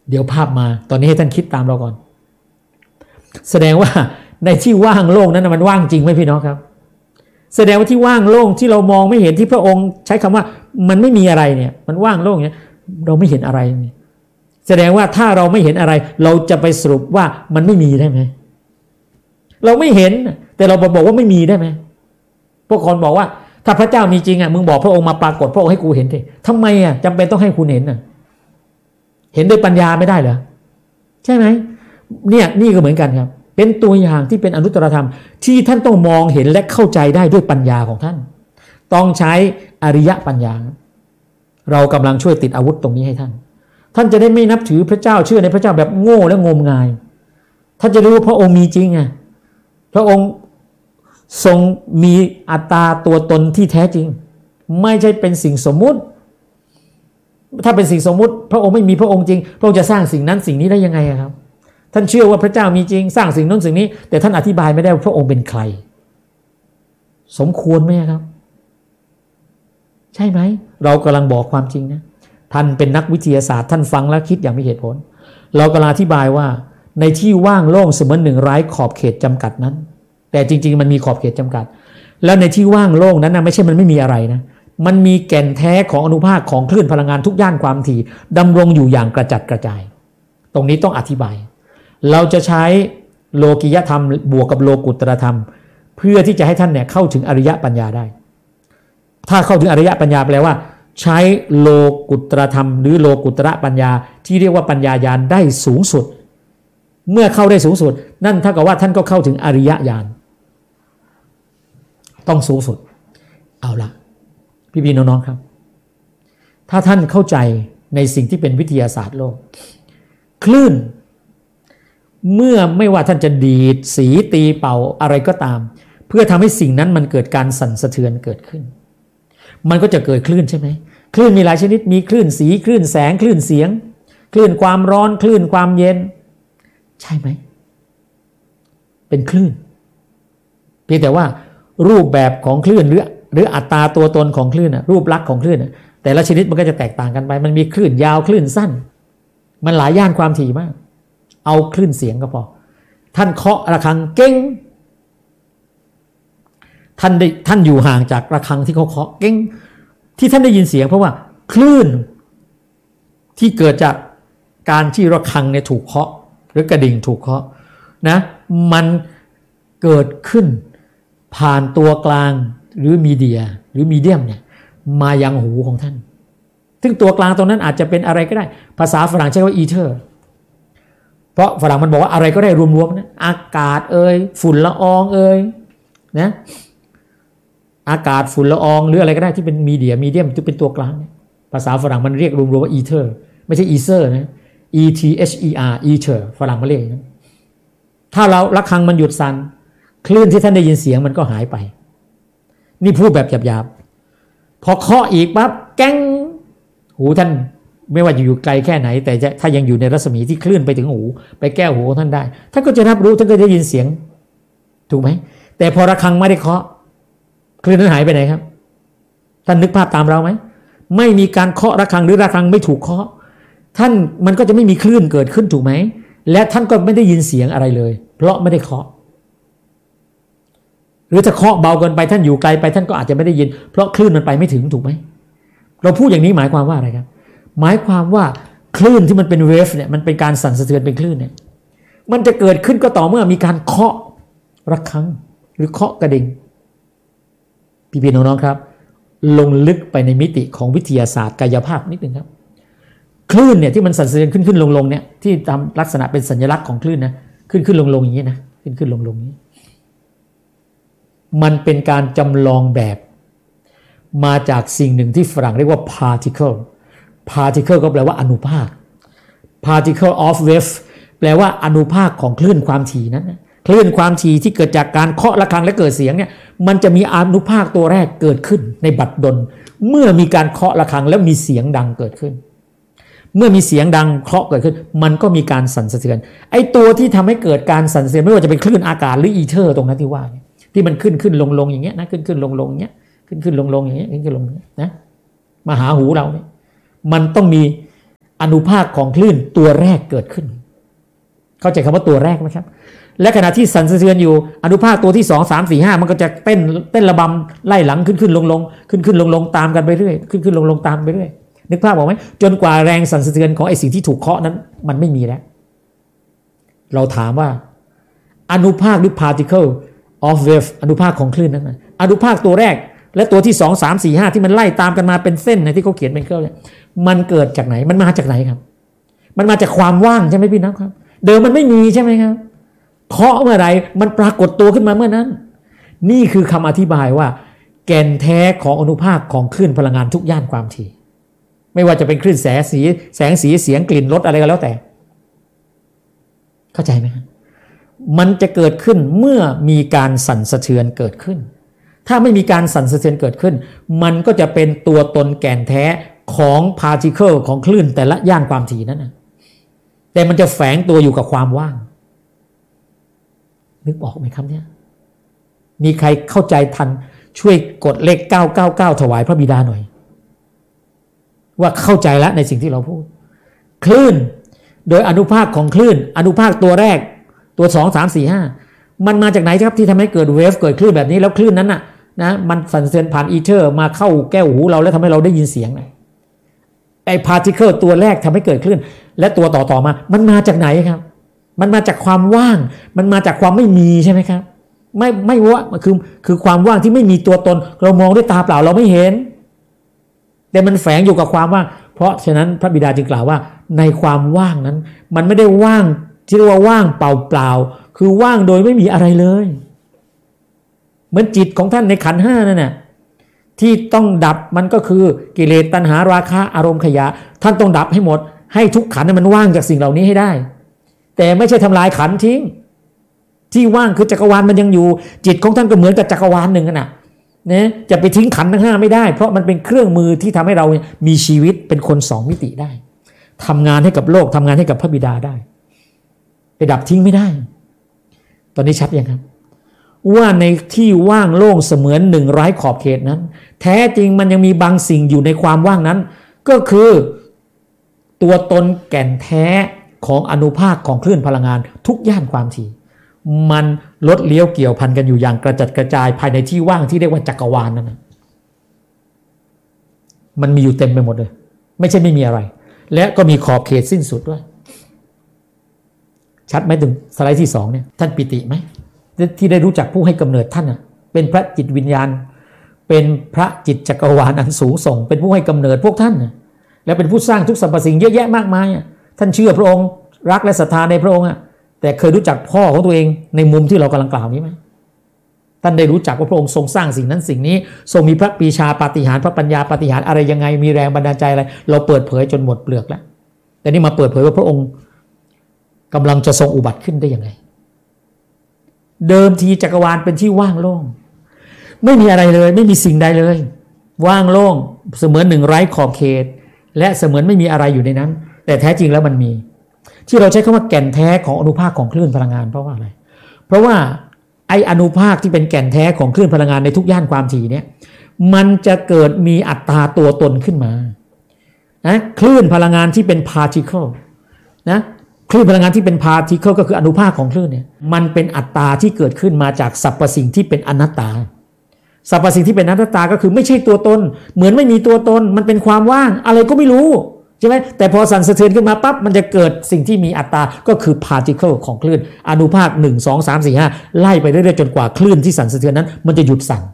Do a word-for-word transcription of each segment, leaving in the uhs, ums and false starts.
เดี๋ยวภาพมาตอนนี้ให้ท่านคิดตามเราก่อนแสดงว่าในที่ว่างโล่งนั้นมันว่างจริงไหมพี่น้องครับแสดงว่าที่ว่างโล่งที่เรามองไม่เห็นที่พระองค์ใช้คำว่ามันไม่มีอะไรเนี่ยมันว่างโล่งเนี่ยเราไม่เห็นอะไรเนี่ยแสดงว่าถ้าเราไม่เห็นอะไรเราจะไปสรุปว่ามันไม่มีได้ไหมเราไม่เห็นแต่เราบอกว่าไม่มีได้ไหมพวกคนบอกว่าถ้าพระเจ้ามีจริงอ่ะมึงบอกพระองค์มาปรากฏพระองค์ให้กูเห็นสิทำไมอ่ะจำเป็นต้องให้คุณเห็นอ่ะเห็นด้วยปัญญาไม่ได้เหรอใช่ไหมเนี่ยนี่ก็เหมือนกันครับเป็นตัวอย่างที่เป็นอนุตตรธรรมที่ท่านต้องมองเห็นและเข้าใจได้ด้วยปัญญาของท่านต้องใช้อริยปัญญาเรากำลังช่วยติดอาวุธตรงนี้ให้ท่านท่านจะได้ไม่นับถือพระเจ้าเชื่อในพระเจ้าแบบโง่และงมงายท่านจะรู้ว่าพระองค์มีจริงไงพระองค์ทรงมีอัตตาตัวตนที่แท้จริงไม่ใช่เป็นสิ่งสมมุติถ้าเป็นสิ่งสมมุติพระองค์ไม่มีพระองค์จริงพระองค์จะสร้างสิ่งนั้นสิ่งนี้ได้ยังไงครับท่านเชื่อว่าพระเจ้ามีจริงสร้างสิ่งนั้นสิ่งนี้แต่ท่านอธิบายไม่ได้ว่าพระองค์เป็นใครสมควรไหมครับใช่ไหมเรากำลังบอกความจริงนะท่านเป็นนักวิทยาศาสตร์ท่านฟังแล้วคิดอย่างมีเหตุผลเรากำลังอธิบายว่าในที่ว่างโล่งเสมือนหนึ่งไร้ขอบเขตจำกัดนั้นแต่จริงๆมันมีขอบเขตจำกัดแล้วในที่ว่างโล่งนั้นนะไม่ใช่มันไม่มีอะไรนะมันมีแก่นแท้ของอนุภาคของคลื่นพลังงานทุกย่านความถี่ดำรงอยู่อย่างกระจัดกระจายตรงนี้ต้องอธิบายเราจะใช้โลกิยธรรมบวกกับโลกุตตรธรรมเพื่อที่จะให้ท่านเนี่ยเข้าถึงอริยปัญญาได้ถ้าเข้าถึงอริยปัญญาแปลว่าใช้โลกุตตรธรรมหรือโลกุตระปัญญาที่เรียกว่าปัญญาญาณได้สูงสุดเมื่อเข้าได้สูงสุดนั่นเท่ากับว่าท่านก็เข้าถึงอริยญาณต้องสูงสุดเอาละพี่ๆน้องๆครับถ้าท่านเข้าใจในสิ่งที่เป็นวิทยาศาสตร์โลกคลื่นเมื่อไม่ว่าท่านจะดีดสีตีเป่าอะไรก็ตามเพื่อทำให้สิ่งนั้นมันเกิดการสั่นสะเทือนเกิดขึ้นมันก็จะเกิดคลื่นใช่ไหมคลื่นมีหลายชนิดมีคลื่นสีคลื่นแสงคลื่นเสียงคลื่นความร้อนคลื่นความเย็นใช่ไหมเป็นคลื่นเพียงแต่ว่ารูปแบบของคลื่นหรือหรืออัตราตัวตนของคลื่นรูปลักษณ์ของคลื่นแต่ละชนิดมันก็จะแตกต่างกันไปมันมีคลื่นยาวคลื่นสั้นมันหลายย่านความถี่มากเอาคลื่นเสียงก็พอท่านเคาะระฆังเก้งท่านได้ท่านอยู่ห่างจากระฆังที่เขาเคาะเก้งที่ท่านได้ยินเสียงเพราะว่าคลื่นที่เกิดจากการที่ระฆังเนี่ยถูกเคาะหรือกระดิ่งถูกเคาะนะมันเกิดขึ้นผ่านตัวกลางหรือมีเดียหรือมีเดียมเนี่ยมายังหูของท่านซึ่งตัวกลางตรงนั้นอาจจะเป็นอะไรก็ได้ภาษาฝรั่งใช้ว่าอีเทอร์เพราะฝรั่งมันบอกว่าอะไรก็ได้รวมๆนะอากาศเอ่ยฝุ่นละอองเอ่ยนะอากาศฝุ่นละอองหรืออะไรก็ได้ที่เป็นมีเดียมีเดียมที่เป็นตัวกลางภาษาฝรั่งมันเรียกรวมๆว่าอีเทอร์ไม่ใช่อีเซอร์นะ E T H E R อีเทอร์ฝรั่งมาเรียกอย่างนั้นถ้าเราระฆังมันหยุดสั่นคลื่นที่ท่านได้ยินเสียงมันก็หายไปนี่พูดแบบหยาบๆพอเคาะอีกปั๊บแก้งหูท่านไม่ว่าอยู่ไกลแค่ไหนแต่ถ้ายังอยู่ในรัศมีที่คลื่นไปถึงหูไปแก้วหูของท่านได้ท่านก็จะรับรู้ท่านก็ได้ยินเสียงถูกไหมแต่พอระฆังไม่ได้เคาะคลื่นนั้นหายไปไหนครับท่านนึกภาพตามเราไหมไม่มีการเคาะระฆังหรือระฆังไม่ถูกเคาะท่านมันก็จะไม่มีคลื่นเกิดขึ้นถูกไหมและท่านก็ไม่ได้ยินเสียงอะไรเลยเพราะไม่ได้เคาะหรือถ้าเคาะเบาเกินไปท่านอยู่ไกลไปท่านก็อาจจะไม่ได้ยินเพราะคลื่นมันไปไม่ถึงถูกไหมเราพูดอย่างนี้หมายความว่าอะไรครับหมายความว่าคลื่นที่มันเป็นเวฟเนี่ยมันเป็นการสั่นสะเทือนเป็นคลื่นเนี่ยมันจะเกิดขึ้นก็ต่อเมื่อมีการเคาะระฆังหรือเคาะกระดิ่งพี่ๆน้องๆครับลงลึกไปในมิติของวิทยาศาสตร์กายภาพนิดนึงครับคลื่นเนี่ยที่มันสั่นสะเทือนขึ้นขึ้นลงลงเนี่ยที่ทำลักษณะเป็นสัญลักษณ์ของคลื่นนะขึ้นขึ้นลงลงอย่างนี้นะขึ้นขึ้นลงลงนี้มันเป็นการจำลองแบบมาจากสิ่งหนึ่งที่ฝรั่งเรียกว่า particle particle ก็แปลว่าอนุภาค particle of wave แปลว่าอนุภาคของคลื่นความถี่นั้นนะคลื่นความถี่ที่เกิดจากการเคาะระฆังและเกิดเสียงเนี่ยมันจะมีอนุภาคตัวแรกเกิดขึ้นในบัดดลเมื่อมีการเคาะระฆังแล้วมีเสียงดังเกิดขึ้นเมื่อมีเสียงดังเคาะเกิดขึ้นมันก็มีการสั่นสะเทือนไอ้ตัวที่ทำให้เกิดการสั่นสะเทือนไม่ว่าจะเป็นคลื่นอากาศหรืออีเทอร์ตรงนั้นที่ว่าที่มันขึ้นขึ้นลงลงอย่างเงี้ยนะขึ้นขึ้นลงลงอย่างเงี้ยขึ้นขึ้นลงลงอย่างเงี้ยขึ้นขึ้นลงนะมาหาหูเราเนี่ยมันต้องมีอนุภาคของคลื่นตัวแรกเกิดขึ้นเข้าใจคำว่าตัวแรกไหมครับและขณะที่สั่นสะเทือนอยู่อนุภาคตัวที่สองสามสี่ห้ามันก็จะเต้นเต้นระบำไล่หลังขึ้นขึ้นลงลงขึ้นขึ้นลงลงตามกันไปเรื่อยขึ้นขึ้นลงลงตามไปเรื่อยนึกภาพออกไหมจนกว่าแรงสั่นสะเทือนของไอ้สิ่งที่ถูกเคาะนั้นมันไม่มีแล้วเราถามว่าอนุภาคหรือ particle of wave อนุภาคของคลื่นนั้นนะอนุภาคตัวแรกและตัวที่สองสามสี่ห้าที่มันไล่ตามกันมาเป็นเส้นนะที่เขาเขียนเป็นเครื่องเนี่ยมันเกิดจากไหนมันมาจากไหนครับมันมาจากความว่างใช่ไหมพี่น้องครับเดิมมันไม่มีใช่ไหมครับเคาะเมื่อไหร่มันปรากฏตัวขึ้นมาเมื่อนั้นนี่คือคำอธิบายว่าแก่นแท้ของอนุภาคของคลื่นพลังงานทุกย่านความถี่ไม่ว่าจะเป็นคลื่นแสงสีแสงสีเสียงกลิ่นรสอะไรก็แล้วแต่เข้าใจไหมครับมันจะเกิดขึ้นเมื่อมีการสั่นสะเทือนเกิดขึ้นถ้าไม่มีการสั่นสะเทือนเกิดขึ้นมันก็จะเป็นตัวตนแก่นแท้ของพาร์ติเคิลของคลื่นแต่ละย่านความถี่นั้นนะแต่มันจะแฝงตัวอยู่กับความว่างนึกออกไหมครับเนี่ยมีใครเข้าใจทันช่วยกดเลขเก้าเก้าเก้าถวายพระบิดาหน่อยว่าเข้าใจแล้วในสิ่งที่เราพูดคลื่นโดยอนุภาคของคลื่นอนุภาคตัวแรกตัวสองสามสี่ห้ามันมาจากไหนครับที่ทำให้เกิดเวฟเกิดคลื่นแบบนี้แล้วคลื่นนั้นน่ะนะมันสั่นสะเทือนผ่านอีเทอร์มาเข้าแก้วหูเราแล้วทำให้เราได้ยินเสียงไอ้พาร์ติเคิลตัวแรกทำให้เกิดคลื่นและตัวต่อๆมามันมาจากไหนครับมันมาจากความว่างมันมาจากความไม่มีใช่ไหมครับไม่ไม่ว่าคือคือความว่างที่ไม่มีตัวตนเรามองด้วยตาเปล่าเราไม่เห็นแต่มันแฝงอยู่กับความว่างเพราะฉะนั้นพระบิดาจึงกล่าวว่าในความว่างนั้นมันไม่ได้ว่างที่เรียกว่าว่างเปล่าๆคือว่างโดยไม่มีอะไรเลยเหมือนจิตของท่านในขันธ์ห้านั่นน่ะที่ต้องดับมันก็คือกิเลสตัณหาราคะอารมณ์ขยะท่านต้องดับให้หมดให้ทุกขันธ์มันว่างจากสิ่งเหล่านี้ให้ได้แต่ไม่ใช่ทำลายขันธ์ทิ้งที่ว่างคือจักรวาลมันยังอยู่จิตของท่านก็เหมือนกับจักรวาลหนึ่งน่ะนะจะไปทิ้งขันธ์ทั้งห้าไม่ได้เพราะมันเป็นเครื่องมือที่ทำให้เรามีชีวิตเป็นคนสองมิติได้ทำงานให้กับโลกทำงานให้กับพระบิดาได้ไปดับทิ้งไม่ได้ตอนนี้ชัดยังครับว่าในที่ว่างโล่งเสมือนหนึ่งไร้ขอบเขตนั้นแท้จริงมันยังมีบางสิ่งอยู่ในความว่างนั้นก็คือตัวตนแก่นแท้ของอนุภาคของคลื่นพลังงานทุกย่านความถี่มันลดเลี้ยวเกี่ยวพันกันอยู่อย่างกระจัดกระจายภายในที่ว่างที่เรียกว่าจักรวาลนั่นนะมันมีอยู่เต็มไปหมดเลยไม่ใช่ไม่มีอะไรและก็มีขอบเขตสิ้นสุดด้วยชัดไหมถึงสไลด์ที่สองเนี่ยท่านปิติไหมที่ได้รู้จักผู้ให้กำเนิดท่านอ่ะเป็นพระจิตวิญญาณเป็นพระจิตจักรวาลอันสูงส่งเป็นผู้ให้กำเนิดพวกท่านนะและเป็นผู้สร้างทุกสรรพสิ่งเยอะแยะมากมายอ่ะท่านเชื่อพระองค์รักและศรัทธาในพระองค์อ่ะแต่เคยรู้จักพ่อของตัวเองในมุมที่เรากำลังกล่าวนี้ไหมท่านได้รู้จักว่าพระองค์ทรงสร้างสิ่งนั้นสิ่งนี้ทรงมีพระปรีชาปาฏิหาริย์พระปัญญาปาฏิหาริย์อะไรยังไงมีแรงบันดาลใจอะไรเราเปิดเผยจนหมดเปลือกแล้วแต่นี่มาเปิดเผยว่าพระองค์กำลังจะทรงอุบัติขึ้นได้ยังไงเดิมทีจักรวาลเป็นที่ว่างโล่งไม่มีอะไรเลยไม่มีสิ่งใดเลยว่างโล่งเสมือนหนึ่งไร้ขอบเขตและเสมือนไม่มีอะไรอยู่ในนั้นแต่แท้จริงแล้วมันมีที่เราใช้คำว่าแก่นแท้ของอนุภาคของคลื่นพลังงานเพราะว่าอะไรเพราะว่าไออนุภาคที่เป็นแก่นแท้ของคลื่นพลังงานในทุกย่านความถี่เนี่ยมันจะเกิดมีอัตราตัวตนขึ้นมานะคลื่นพลังงานที่เป็น particle นะคลื่นพลังงานที่เป็น particle ก็คืออนุภาคของคลื่นเนี่ยมันเป็นอัตราที่เกิดขึ้นมาจากสรรพสิ่งที่เป็นอนัตตาสรรพสิ่งที่เป็นอนัตตาก็คือไม่ใช่ตัวตนเหมือนไม่มีตัวตนมันเป็นความว่างอะไรก็ไม่รู้ใช่ไหมแต่พอสั่นสะเทือนขึ้นมาปั๊บมันจะเกิดสิ่งที่มีอัตราก็คือ particle ของคลื่นอนุภาคหนึ่ง สอง สาม สี่ ห้าไล่ไปเรื่อยๆจนกว่าคลื่นที่สั่นสะเทือนนั้นมันจะหยุดสั่น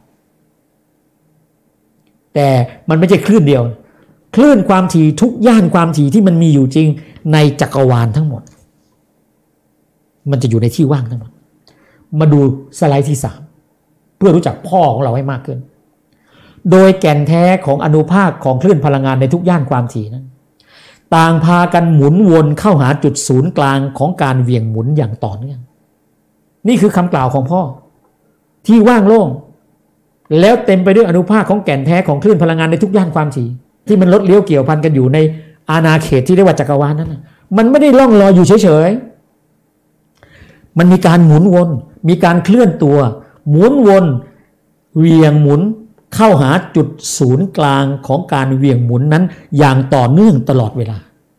แต่มันไม่ใช่คลื่นเดียวคลื่นความถี่ทุกย่านความถี่ที่มันมีอยู่จริงในจักรวาลทั้งหมดมันจะอยู่ในที่ว่างทั้งหมดมาดูสไลด์ที่สามเพื่อรู้จักพ่อของเราให้มากขึ้นโดยแก่นแท้ของอนุภาคของคลื่นพลังงานในทุกย่านความถี่นั้นต่างพากันหมุนวนเข้าหาจุดศูนย์กลางของการเหวี่ยงหมุนอย่างต่อเนื่องนี่คือคำกล่าวของพ่อที่ว่างโล่งแล้วเต็มไปด้วยอนุภาคของแก่นแท้ของคลื่นพลังงานในทุกย่านความถี่ที่มันลดเลี้ยวเกี่ยวพันกันอยู่ในอาณาเขตที่เรียกว่าจักรวาลนั้นมันไม่ได้ล่องลอยอยู่เฉยๆมันมีการหมุนวนมีการเคลื่อนตัวหมุนวนเหวี่ยงหมุนเข้าหาจุดศูนย์กลางของการเหวี่ยงหมุนนั้นอย่างต่อเนื่องตลอดเวลา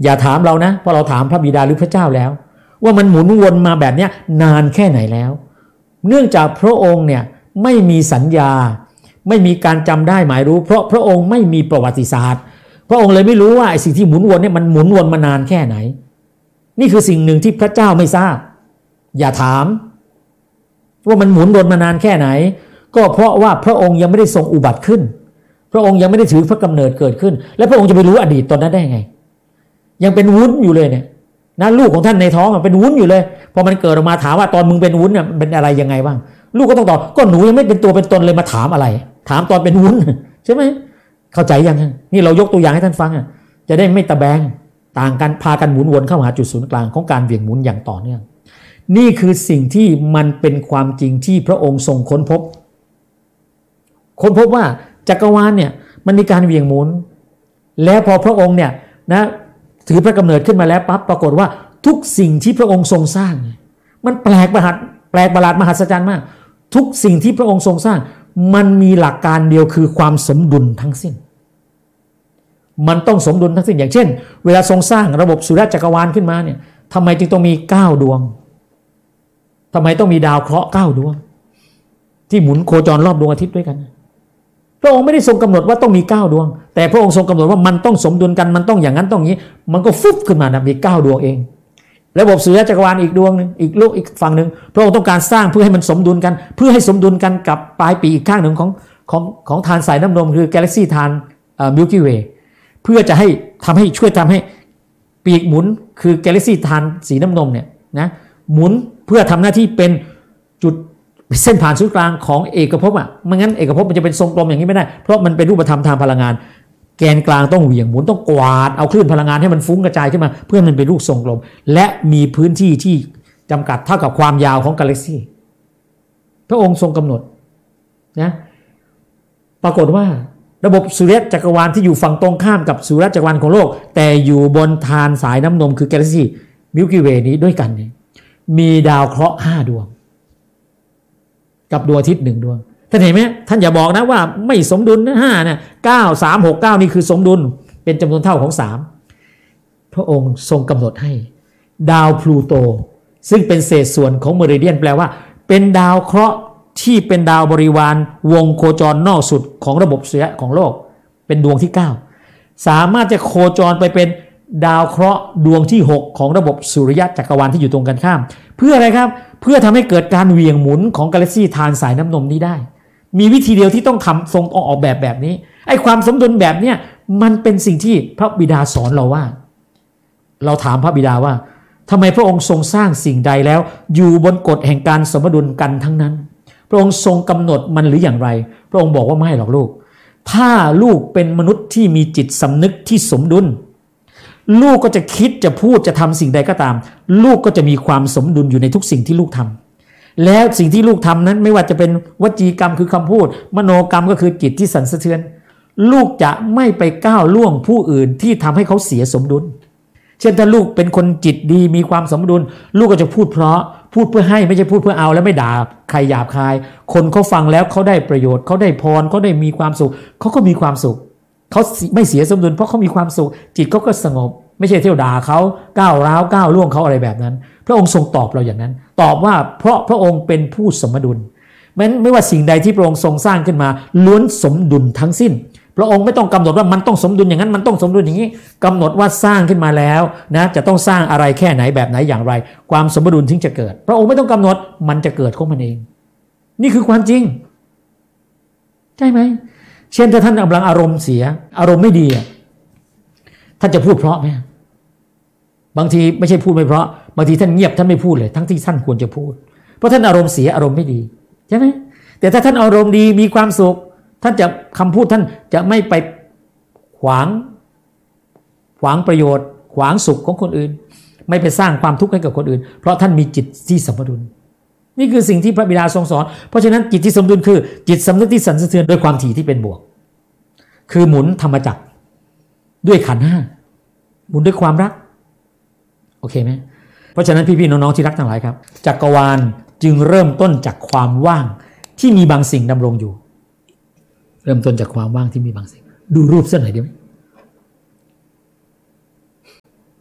อย่าถามเรานะเพราะเราถามพระบิดาหรือพระเจ้าแล้วว่ามันหมุนวนมาแบบนี้นานแค่ไหนแล้วเนื่องจากพระองค์เนี่ยไม่มีสัญญาไม่มีการจำได้หมายรู้เพราะพระองค์ไม่มีประวัติศาสตร์พระองค์เลยไม่รู้ว่าไอ้สิ่งที่หมุนวนเนี่ยมันหมุนวนมานานแค่ไหนนี่คือสิ่งหนึ่งที่พระเจ้าไม่ทราบอย่าถามว่ามันหมุนวนมานานแค่ไหนก็เพราะว่าพระองค์ยังไม่ได้ทรงอุบัติขึ้นพระองค์ยังไม่ได้ถือพระกำเนิดเกิดขึ้นและพระองค์จะไปรู้อดีตตอนนั้นได้ไงยังเป็นวุ้นอยู่เลยเนี่ยนะลูกของท่านในท้องเป็นวุ้นอยู่เลยพอมันเกิดออกมาถามว่าตอนมึงเป็นวุ้นเนี่ยเป็นอะไรยังไงบ้างลูกก็ต้องตอบก็หนูยังไม่เป็นตัวเป็นตนเลยมาถามอะไรถามตอนเป็นวุ้นใช่ไหมเข้าใจยังนี่เรายกตัวอย่างให้ท่านฟังอ่ะจะได้ไม่ตะแบงต่างกันพากันหมุนวนเข้าหาจุดศูนย์กลางของการเหวี่ยงหมุนอย่างต่อเนื่องนี่คือสิ่งที่มันเป็นความจริงที่พระองค์ทรงค้นพบค้นพบว่าจักรวาลเนี่ยมันมีการเหวี่ยงหมุนแล้วพอพระองค์เนี่ยนะถือพระกำเนิดขึ้นมาแล้วปั๊บปรากฏว่าทุกสิ่งที่พระองค์ทรงสร้างมันแปลกประหลาดแปลกประหลาดมหัศจรรย์มากทุกสิ่งที่พระองค์ทรงสร้างมันมีหลักการเดียวคือความสมดุลทั้งสิ้นมันต้องสมดุลทั้งสิ้นอย่างเช่นเวลาทรงสร้างระบบสุริยะจักรวาลขึ้นมาเนี่ยทำไมจึงต้องมีเก้าดวงทำไมต้องมีดาวเคราะห์เก้าดวงที่หมุนโคจรรอบดวงอาทิตย์ด้วยกันพระองค์ไม่ได้ทรงกำหนดว่าต้องมีเก้าดวงแต่พระองค์ทรงกำหนดว่ามันต้องสมดุลกันมันต้องอย่างนั้นต้องอย่างนี้มันก็ฟุบขึ้นมานะมีเก้าดวงเองระบบสุริยะจักรวาลอีกดวงนึงอีกโลกอีกฝั่งนึงพระองค์ต้องการสร้างเพื่อให้มันสมดุลกันเพื่อให้สมดุลกันกับปลายปีอีกข้างหนึ่งของของของธารสายน้ำนมคือกาแล็กซี่ธารมิลกี้เวย์เพื่อจะให้ทำให้ช่วยทำให้ปีกหมุนคือกาแล็กซี่ธารสีน้ำนมเนี่ยนะหมุนเพื่อทำหน้าที่เป็นจุดเส้นผ่านศูนย์กลางของเอกภพอ่ะไม่งั้นเอกภพมันจะเป็นทรงกลมอย่างนี้ไม่ได้เพราะมันเป็นรูปธรรมทางพลังงานแกนกลางต้องเหวี่ยงหมุนต้องกวาดเอาคลื่นพลังงานให้มันฟุ้งกระจายขึ้นมาเพื่อมันเป็นรูปทรงกลมและมีพื้นที่ที่จำกัดเท่ากับความยาวของกาแล็กซี่พระองค์ทรงกำหนดนะปรากฏว่าระบบสุริยะจักรวาลที่อยู่ฝั่งตรงข้ามกับสุริยะจักรวาลของโลกแต่อยู่บนธารสายน้ำนมคือกาแล็กซี่มิลกี้เวย์นี้ด้วยกันนี่มีดาวเคราะห์ห้าดวงกับดวงอาทิตย์หนึ่งดวงท่านเห็นไหมท่านอย่าบอกนะว่าไม่สมดุลนะห้าเนี่ยเก้าสามหกเก้านี่คือสมดุลเป็นจำนวนเท่าของสามพระองค์ทรงกำหนดให้ดาวพลูโตซึ่งเป็นเศษส่วนของเมริเดียนแปลว่าเป็นดาวเคราะห์ที่เป็นดาวบริวารวงโคจรนอกสุดของระบบสุริยะของโลกเป็นดวงที่เก้าสามารถจะโคจรไปเป็นดาวเคราะห์ดวงที่หกของระบบสุริยะจักรวาลที่อยู่ตรงกันข้ามเพื่ออะไรครับเพื่อทำให้เกิดการเหวี่ยงหมุนของกาแล็กซี่ธารสายน้ำนมนี้ได้มีวิธีเดียวที่ต้องทำทรงออกแบบแบบนี้ไอ้ความสมดุลแบบเนี้ยมันเป็นสิ่งที่พระบิดาสอนเราว่าเราถามพระบิดาว่าทำไมพระองค์ทรงสร้างสิ่งใดแล้วอยู่บนกฎแห่งการสมดุลกันทั้งนั้นพระองค์ทรงกำหนดมันหรืออย่างไรพระองค์บอกว่าไม่หรอกลูกถ้าลูกเป็นมนุษย์ที่มีจิตสำนึกที่สมดุลลูกก็จะคิดจะพูดจะทำสิ่งใดก็ตามลูกก็จะมีความสมดุลอยู่ในทุกสิ่งที่ลูกทำแล้วสิ่งที่ลูกทำนั้นไม่ว่าจะเป็นวจีกรรมคือคำพูดมโนกรรมก็คือจิตที่สั่นสะเทือนลูกจะไม่ไปก้าวล่วงผู้อื่นที่ทำให้เขาเสียสมดุลเช่นถ้าลูกเป็นคนจิตดีมีความสมดุลลูกก็จะพูดเพราะพูดเพื่อให้ไม่ใช่พูดเพื่อเอาแล้วไม่ด่าใครหยาบคายคนเขาฟังแล้วเขาได้ประโยชน์เขาได้พรเขาได้มีความสุขเขาก็มีความสุขเขาไม่เสียสมดุลเพราะเขามีความสุขจิตเขาก็สงบไม่ใช่เที่ยวด่าเขาก้าวร้าวก้าวล่วงเขาอะไรแบบนั้นพระองค์ทรงตอบเราอย่างนั้นตอบว่าเพราะพระองค์เป็นผู้สมดุลมันไม่ว่าสิ่งใดที่พระองค์ทรงสร้างขึ้นมาล้วนสมดุลทั้งสิ้นพระองค์ไม่ต้องกำหนดว่ามันต้องสมดุลอย่างนั้นมันต้องสมดุลอย่างนี้กำหนดว่าสร้างขึ้นมาแล้วนะจะต้องสร้างอะไรแค่ไหนแบบไหนอย่างไรความสมดุลถึงจะเกิดพระองค์ไม่ต้องกำหนดมันจะเกิดของมันเองนี่คือความจริงใช่ไหมเช่นถ้าท่านกำลังอารมณ์เสียอารมณ์ไม่ดีท่านจะพูดเพราะไหมบางทีไม่ใช่พูดไม่เพราะบางทีท่านเงียบท่านไม่พูดเลยทั้งที่ท่านควรจะพูดเพราะท่านอารมณ์เสียอารมณ์ไม่ดีใช่ไหมแต่ถ้าท่านอารมณ์ดีมีความสุขท่านจะคำพูดท่านจะไม่ไปขวางขวางประโยชน์ขวางสุขของคนอื่นไม่ไปสร้างความทุกข์ให้กับคนอื่นเพราะท่านมีจิตที่สมดุลนี่คือสิ่งที่พระบิดาทรงสอนเพราะฉะนั้นจิตที่สมดุลคือจิตสำนึกที่สั่นสะเทือนด้วยความถี่ที่เป็นบวกคือหมุนธรรมจักรด้วยขันธ์ห้าหมุนด้วยความรักโอเคไหมเพราะฉะนั้นพี่ๆน้องๆที่รักทั้งหลายครับจักรวาลจึงเริ่มต้นจากความว่างที่มีบางสิ่งดำรงอยู่เริ่มต้นจากความว่างที่มีบางสิ่งดูรูปสักหน่อยดีไหม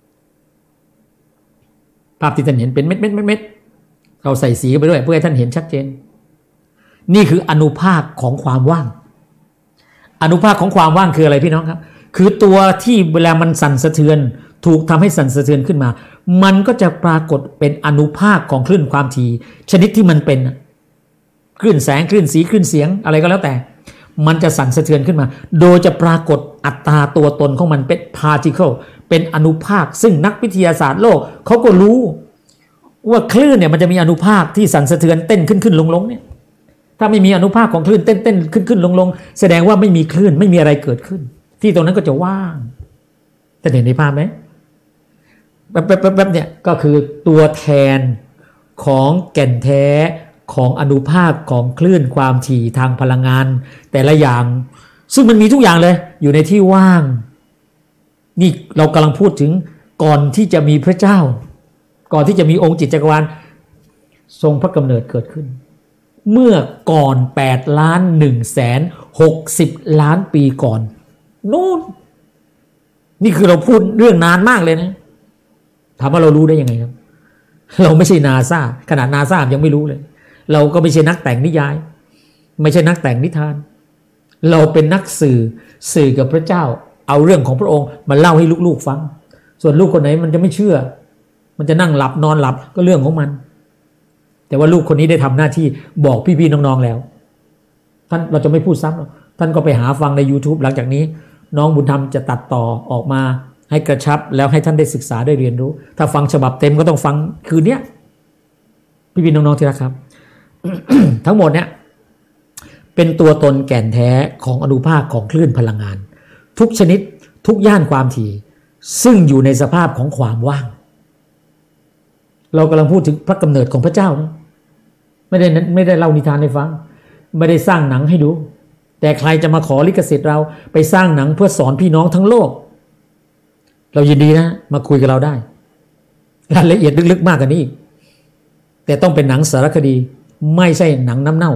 ภาพที่ท่านเห็นเป็นเม็ดเม็ดเม็ดเม็ดเราใส่สีไปด้วยเพื่อให้ท่านเห็นชัดเจนนี่คืออนุภาคของความว่างอนุภาคของความว่างคืออะไรพี่น้องครับคือตัวที่เวลามันสั่นสะเทือนถูกทำให้สั่นสะเทือนขึ้นมามันก็จะปรากฏเป็นอนุภาคของคลื่นความถี่ชนิดที่มันเป็นคลื่นแสงคลื่นสีคลื่นเสียงอะไรก็แล้วแต่มันจะสั่นสะเทือนขึ้นมาโดยจะปรากฏอัตราตัวตนของมันเป็น particle เป็นอนุภาคซึ่งนักวิทยาศาสตร์โลกเขาก็รู้ว่าคลื่นเนี่ยมันจะมีอนุภาคที่สั่นสะเทือนเต้นขึ้นขึ้นลงลงเนี่ยถ้าไม่มีอนุภาคของคลื่นเต้นเต้นขึ้นขึ้นลงลงแสดงว่าไม่มีคลื่นไม่มีอะไรเกิดขึ้นที่ตรงนั้นก็จะว่างจะเห็นในภาพไหมแบบแบบแบบเนี่ยก็คือตัวแทนของแก่นแท้ของอนุภาคของคลื่นความถี่ทางพลังงานแต่ละอย่างซึ่งมันมีทุกอย่างเลยอยู่ในที่ว่างนี่เรากำลังพูดถึงก่อนที่จะมีพระเจ้าก่อนที่จะมีองค์จิตจักรวาลทรงพระกำเนิดเกิดขึ้นเมื่อก่อนแปดล้านหนึ่งแสนหกสิบล้านปีก่อนนู่นนี่คือเราพูดเรื่องนานมากเลยนะถามว่าเรารู้ได้ยังไงครับเราไม่ใช่นาซาขนาดนาซายังไม่รู้เลยเราก็ไม่ใช่นักแต่งนิยายไม่ใช่นักแต่งนิทานเราเป็นนักสื่อสื่อกับพระเจ้าเอาเรื่องของพระองค์มาเล่าให้ลูกๆฟังส่วนลูกคนไหนมันจะไม่เชื่อมันจะนั่งหลับนอนหลับก็เรื่องของมันแต่ว่าลูกคนนี้ได้ทำหน้าที่บอกพี่ๆน้องๆแล้วท่านเราจะไม่พูดซ้ำหรอกท่านก็ไปหาฟังใน YouTube หลังจากนี้น้องบุญธรรมจะตัดต่อออกมาให้กระชับแล้วให้ท่านได้ศึกษาได้เรียนรู้ถ้าฟังฉบับเต็มก็ต้องฟังคืนนี้พี่ๆน้องๆที่รักครับ ทั้งหมดเนี่ยเป็นตัวตนแก่นแท้ของอนุภาคของคลื่นพลังงานทุกชนิดทุกย่านความถี่ซึ่งอยู่ในสภาพของความว่างเรากำลังพูดถึงพระกำเนิดของพระเจ้านะไม่ได้ไม่ได้เล่านิทานให้ฟังไม่ได้สร้างหนังให้ดูแต่ใครจะมาขอลิขสิทธิ์เราไปสร้างหนังเพื่อสอนพี่น้องทั้งโลกเรายินดีนะมาคุยกับเราได้รายละเอียดลึกๆมากกว่านี้อีกแต่ต้องเป็นหนังสารคดีไม่ใช่หนังน้ำเน่า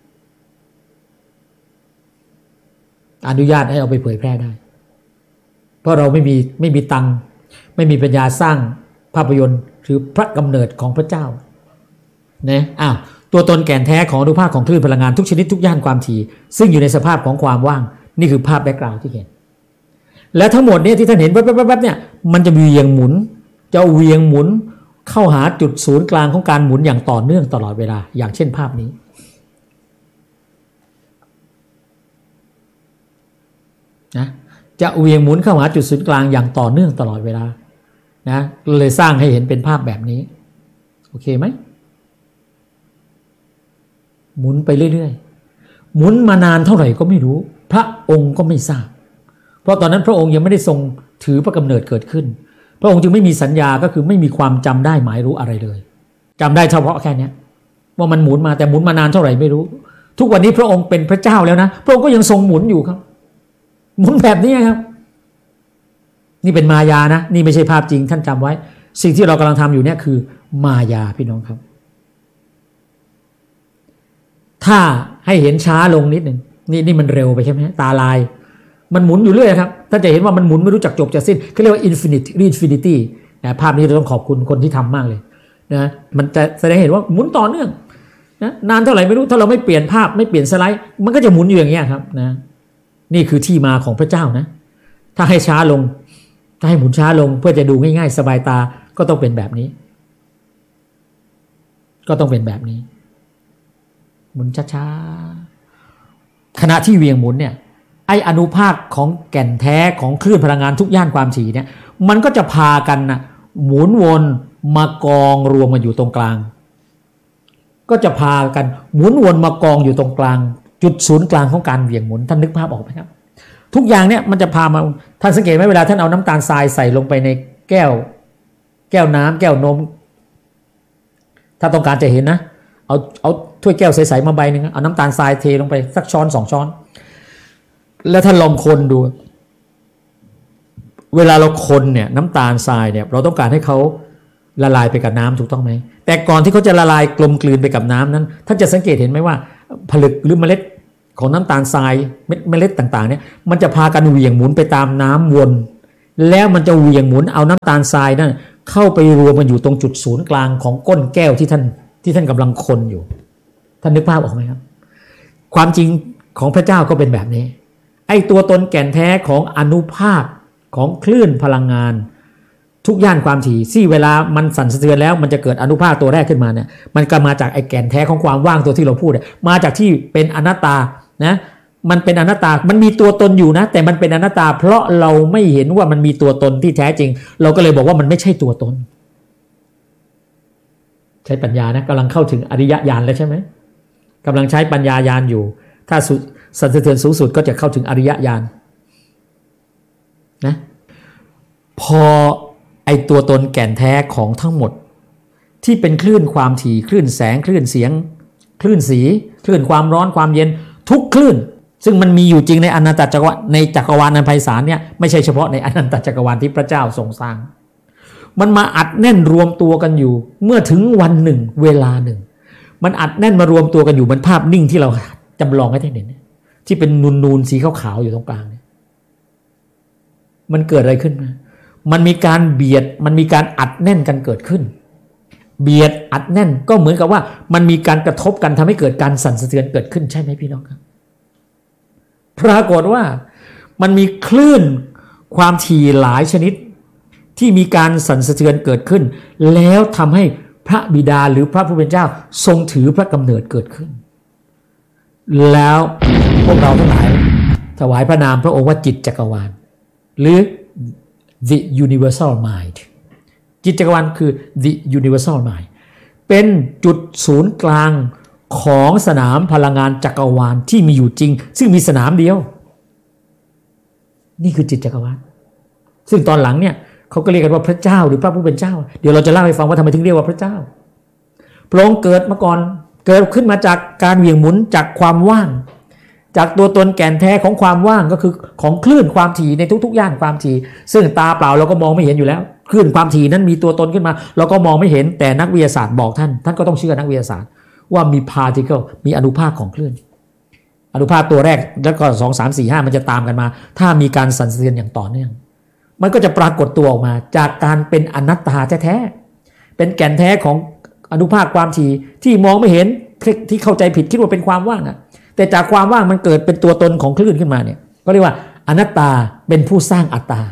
อนุญาตให้เอาไปเผยแพร่ได้เพราะเราไม่มีไม่มีตังค์ไม่มีปัญญาสร้างภาพยนตร์หรือพระกำเนิดของพระเจ้านะอ้าวตัวตนแก่นแท้ของอนุภาคของคลื่นพลังงานทุกชนิดทุกย่านความถี่ซึ่งอยู่ในสภาพของความว่างนี่คือภาพแบ็คกราวด์ที่เห็นและทั้งหมดเนี่ยที่ท่านเห็นแป๊บๆๆเนี่ยมันจะเวียงหมุนจะเวียงหมุนเข้าหาจุดศูนย์กลางของการหมุนอย่างต่อเนื่องตลอดเวลาอย่างเช่นภาพนี้นะจะเวียงหมุนเข้าหาจุดศูนย์กลางอย่างต่อเนื่องตลอดเวลานะเลยสร้างให้เห็นเป็นภาพแบบนี้โอเคไหมหมุนไปเรื่อยๆหมุนมานานเท่าไหร่ก็ไม่รู้พระองค์ก็ไม่ทราบเพราะตอนนั้นพระองค์ยังไม่ได้ทรงถือพระกำเนิดเกิดขึ้นพระองค์จึงไม่มีสัญญาก็คือไม่มีความจำได้หมายรู้อะไรเลยจำได้เฉพาะแค่นี้ว่ามันหมุนมาแต่หมุนมานานเท่าไหร่ไม่รู้ทุกวันนี้พระองค์เป็นพระเจ้าแล้วนะพระองค์ก็ยังทรงหมุนอยู่ครับหมุนแบบนี้ครับนี่เป็นมายานะนี่ไม่ใช่ภาพจริงท่านจำไว้สิ่งที่เรากำลังทำอยู่เนี่ยคือมายาพี่น้องครับถ้าให้เห็นช้าลงนิดหนึ่งนี่นี่มันเร็วไปใช่ไหมตาลายมันหมุนอยู่เรื่อยครับถ้าจะเห็นว่ามันหมุนไม่รู้จักจบจากสิ้นเขาเรียกว่า infinite infinity นะภาพนี้เราต้องขอบคุณคนที่ทำมากเลยนะมันจะแสดงเห็นว่าหมุนต่อเนื่องนะนานเท่าไหร่ไม่รู้ถ้าเราไม่เปลี่ยนภาพไม่เปลี่ยนสไลด์มันก็จะหมุนอยู่อย่างเงี้ยครับนะนี่คือที่มาของพระเจ้านะถ้าให้ช้าลงถ้าให้หมุนช้าลงเพื่อจะดูง่ายๆสบายตาก็ต้องเป็นแบบนี้ก็ต้องเป็นแบบนี้หมุนช้าๆขณะที่เวียงหมุนเนี่ยไออนุภาคของแก่นแท้ของคลื่นพลังงานทุกย่านความถี่เนี่ยมันก็จะพากันนะหมุนวนมากองรวมกันอยู่ตรงกลางก็จะพากันหมุนวนมากองอยู่ตรงกลางจุดศูนย์กลางของการเวียงหมุนท่านนึกภาพออกไหมครับทุกอย่างเนี่ยมันจะพามาท่านสังเกตไหมเวลาท่านเอาน้ำตาลทรายใส่ลงไปในแก้วแก้วน้ำแก้วนมถ้าต้องการจะเห็นนะเอาเอาถ้วยแก้วใสๆมาใบหนึ่งเอาน้ำตาลทรายเทลงไปสักช้อนสองช้อนแล้วถ้าลองคนดูเวลาเราคนเนี่ยน้ำตาลทรายเนี่ยเราต้องการให้เขาละลายไปกับน้ำถูกต้องไหมแต่ก่อนที่เขาจะละลายกลมกลืนไปกับน้ำนั้นท่านจะสังเกตเห็นไหมว่าผลึกหรือเมล็ดของน้ำตาลทรายเมล็ดต่างๆเนี่ยมันจะพากันเหวี่ยงหมุนไปตามน้ำวนแล้วมันจะเหวี่ยงหมุนเอาน้ำตาลทรายนั่นเข้าไปรวมกันอยู่ตรงจุดศูนย์กลางของก้นแก้วที่ท่านที่ท่านกำลังคนอยู่ท่านนึกภาพออกไหมครับความจริงของพระเจ้าก็เป็นแบบนี้ไอ้ตัวตนแก่นแท้ของอนุภาคของคลื่นพลังงานทุกย่านความถี่ที่เวลามันสั่นสะเทือนแล้วมันจะเกิดอนุภาคตัวแรกขึ้นมาเนี่ยมันก็มาจากไอ้แก่นแท้ของความว่างตัวที่เราพูดมาจากที่เป็นอนัตตานะมันเป็นอนัตตามันมีตัวตนอยู่นะแต่มันเป็นอนัตตาเพราะเราไม่เห็นว่ามันมีตัวตนที่แท้จริงเราก็เลยบอกว่ามันไม่ใช่ตัวตนใช้ปัญญานะกำลังเข้าถึงอริยญาณแล้วใช่ไหมกำลังใช้ปัญญาญาณอยู่ถ้าสั่นสะเทือนสูงสุดก็จะเข้าถึงอริยญาณนะพอไอตัวตนแก่นแท้ของทั้งหมดที่เป็นคลื่นความถี่คลื่นแสงคลื่นเสียงคลื่นสีคลื่นความร้อนความเย็นทุกคลื่นซึ่งมันมีอยู่จริงในอนันตจักรวาลในจักรวาลอันไพศาลเนี่ยไม่ใช่เฉพาะในอนันตจักรวาลที่พระเจ้าทรงสร้างมันมาอัดแน่นรวมตัวกันอยู่เมื่อถึงวันหนึ่งเวลาหนึ่งมันอัดแน่นมารวมตัวกันอยู่มันภาพนิ่งที่เราจำลองให้ท่านเห็นที่เป็นนูนๆสีขาวๆอยู่ตรงกลางเนี่ยมันเกิดอะไรขึ้นมามันมีการเบียดมันมีการอัดแน่นกันเกิดขึ้นเบียดอัดแน่นก็เหมือนกับว่ามันมีการกระทบกันทำให้เกิดการสั่นสะเทือนเกิดขึ้นใช่ไหมพี่น้องครับปรากฏว่ามันมีคลื่นความถี่หลายชนิดที่มีการสั่นสะเทือนเกิดขึ้นแล้วทำให้พระบิดาหรือพระผู้เป็นเจ้าทรงถือพระกำเนิดเกิดขึ้นแล้วพวกเราทั้งหลายถวายพระนามพระองค์ว่าจิตจักรวาลหรือ the universal mind จิตจักรวาลคือ the universal mind เป็นจุดศูนย์กลางของสนามพลังงานจักรวาลที่มีอยู่จริงซึ่งมีสนามเดียวนี่คือจิตจักรวาลซึ่งตอนหลังเนี่ยเขาก็เรียกกันว่าพระเจ้าหรือพระผู้เป็นเจ้าเดี๋ยวเราจะเล่าให้ฟังว่าทำไมถึงเรียกว่าพระเจ้าพระองค์เกิดมาก่อนเกิดขึ้นมาจากการเหวี่ยงหมุนจากความว่างจากตัวตนแก่นแท้ของความว่างก็คือของคลื่นความถี่ในทุกๆย่านความถี่ซึ่งตาเปล่าเราก็มองไม่เห็นอยู่แล้วคลื่นความถี่นั้นมีตัวตนขึ้นมาเราก็มองไม่เห็นแต่นักวิทยาศาสตร์บอกท่านท่านก็ต้องเชื่อนักวิทยาศาสตร์ว่ามี particle มีอนุภาคของคลื่นอนุภาคตัวแรกแล้วก็สอง สาม สี่ ห้ามันจะตามกันมาถ้ามีการสั่นสะเทือนอย่างต่อเนื่องมันก็จะปรากฏตัวออกมาจากการเป็นอนัตตาแท้ๆเป็นแก่นแท้ของอนุภาคความถี่ที่มองไม่เห็นที่เข้าใจผิดคิดว่าเป็นความว่างอะแต่จากความว่างมันเกิดเป็นตัวตนของคลื่นขึ้นมาเนี่ยก็เรียกว่าอนัตตาเป็นผู้สร้างอัตตา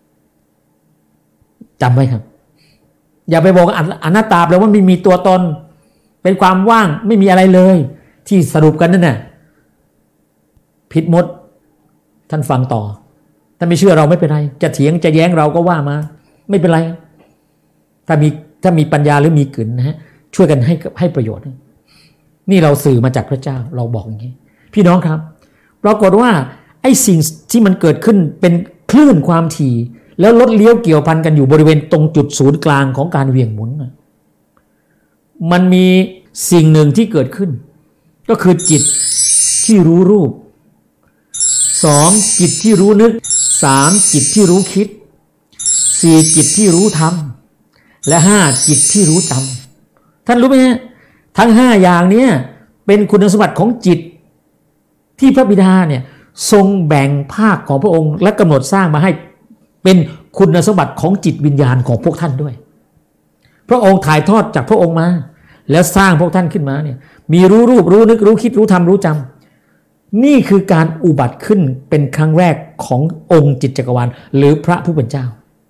จำไว้ครับอย่าไปบอกอนัตตาแปลว่าไม่มีตัวตนเป็นความว่างไม่มีอะไรเลยที่สรุปกันนั่นน่ะผิดหมดท่านฟังต่อถ้าไม่เชื่อเราไม่เป็นไรจะเถียงจะแย้งเราก็ว่ามาไม่เป็นไรถ้ามีถ้ามีปัญญาหรือมีกึ่นนะฮะช่วยกันให้ให้ประโยชน์นี่เราสื่อมาจากพระเจ้าเราบอกอย่างนี้พี่น้องครับปรากฏว่าไอ้สิ่งที่มันเกิดขึ้นเป็นคลื่นความถี่แล้วรถเลี้ยวเกี่ยวพันกันอยู่บริเวณตรงจุดศูนย์กลางของการเหวี่ยงหมุนมันมีสิ่งหนึ่งที่เกิดขึ้นก็คือจิตที่รู้รูปสองจิตที่รู้นึกสามจิตที่รู้คิดสี่จิตที่รู้ธรรมและห้าจิตที่รู้จำท่านรู้ไหมฮะทั้งห้าอย่างนี้เป็นคุณสมบัติของจิตที่พระบิดาเนี่ยทรงแบ่งภาคของพระองค์และกำหนดสร้างมาให้เป็นคุณสมบัติของจิตวิญญาณของพวกท่านด้วยพระองค์ถ่ายทอดจากพระองค์มาแล้วสร้างพวกท่านขึ้นมาเนี่ยมีรู้รูปรู้นึกรู้คิดรู้ธรรมรู้จำนี่คือการอุบัติขึ้นเป็นครั้งแรกขององค์จิตจักรวาลหรือพระผู้เป็นเจ้า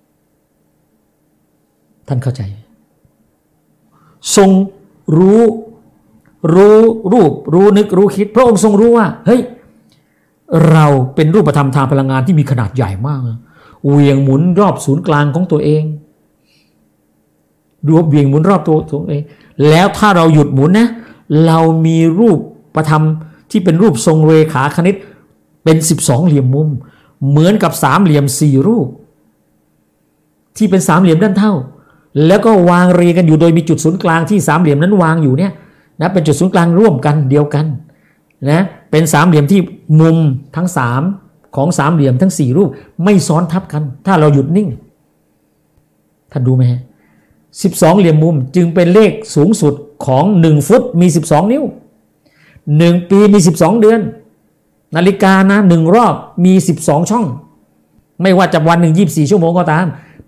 ท่านเข้าใจทรงรู้รู้รูปรู้นึกรู้คิดพระองค์ทรงรู้ว่าเฮ้ยเราเป็นรูปธรรมทางพลังงานที่มีขนาดใหญ่มากเหวี่ยงหมุนรอบศูนย์กลางของตัวเองดูเหวี่ยงหมุนรอบตัวตัวเองแล้วถ้าเราหยุดหมุนนะเรามีรูปประธรรมที่เป็นรูปทรงเรขาคณิตเป็นสิบสองเหลี่ยมมุมเหมือนกับสามเหลี่ยมสี่รูปที่เป็นสามเหลี่ยมด้านเท่าแล้วก็วางเรียงกันอยู่โดยมีจุดศูนย์กลางที่สามเหลี่ยมนั้นวางอยู่เนี่ยนะเป็นจุดศูนย์กลางร่วมกันเดียวกันนะเป็นสามเหลี่ยมที่มุมทั้งสามของสามเหลี่ยมทั้งสี่รูปไม่ซ้อนทับกันถ้าเราหยุดนิ่งท่านดูไหมฮะสิบสองเหลี่ยมมุมจึงเป็นเลขสูงสุดของหนึ่งฟุตมีสิบสองนิ้วหนึ่งปีมีสิบสองเดือนนาฬิกานะหนึ่งรอบมีสิบสองช่องไม่ว่าจะวันหนึ่งยี่สิบสี่ชั่วโมงก็ตาม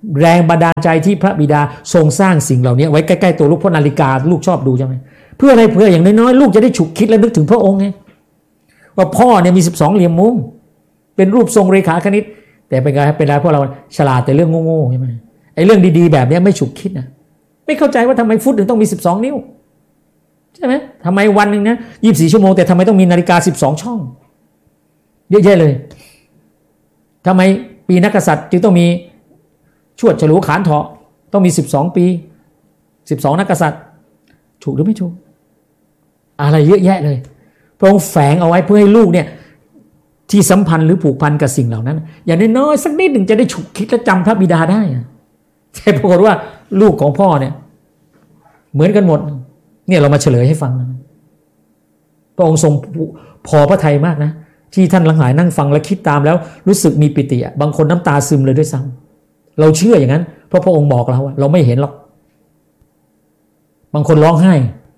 แรงบันดาลใจที่พระบิดาทรงสร้างสิ่งเหล่านี้ไว้ใกล้ๆตัวลูกเพราะนาฬิกาลูกชอบดูใช่ไหมเพื่ออะไรเพื่ออย่างน้อยๆลูกจะได้ฉุกคิดและนึกถึงพระองค์ไงว่าพ่อเนี่ยมีสิบสองเหลี่ยมมุมเป็นรูปทรงเรขาคณิตแต่เป็นไงเป็นไรพวกเราฉลาดแต่เรื่องโง่ๆใช่ไหมไอ้เรื่องดีๆแบบนี้ไม่ฉุกคิดนะไม่เข้าใจว่าทำไมฟุตถึงต้องมีสิบสองนิ้วใช่ไหมทำไมวันหนึ่งนะยี่สิบสี่ชั่วโมงแต่ทำไมต้องมีนาฬิกาสิบสองช่องเยอะแยะเลยทำไมปีนักกษัตริย์จึงต้องมีชวดฉลูขานเถาะต้องมีสิบสองปีสิบสองนักกษัตริย์ถูกหรือไม่ถูกอะไรเยอะแยะเลยพระองค์แฝงเอาไว้เพื่อให้ลูกเนี่ยที่สัมพันธ์หรือผูกพันกับสิ่งเหล่านั้นอย่างน้อยๆสักนิดหนึ่งจะได้ฉุกคิดและจำพระบิดาได้แต่ปรากฏว่าลูกของพ่อเนี่ยเหมือนกันหมดเนี่ยเรามาเฉลยให้ฟังนะพระองค์ทรงพอพระทัยมากนะที่ท่านหลายนั่งฟังและคิดตามแล้วรู้สึกมีปิติบางคนน้ำตาซึมเลยด้วยซ้ำเราเชื่ออย่างนั้นเพราะพระองค์บอกเราว่าเราไม่เห็นหรอกบางคนร้องไห้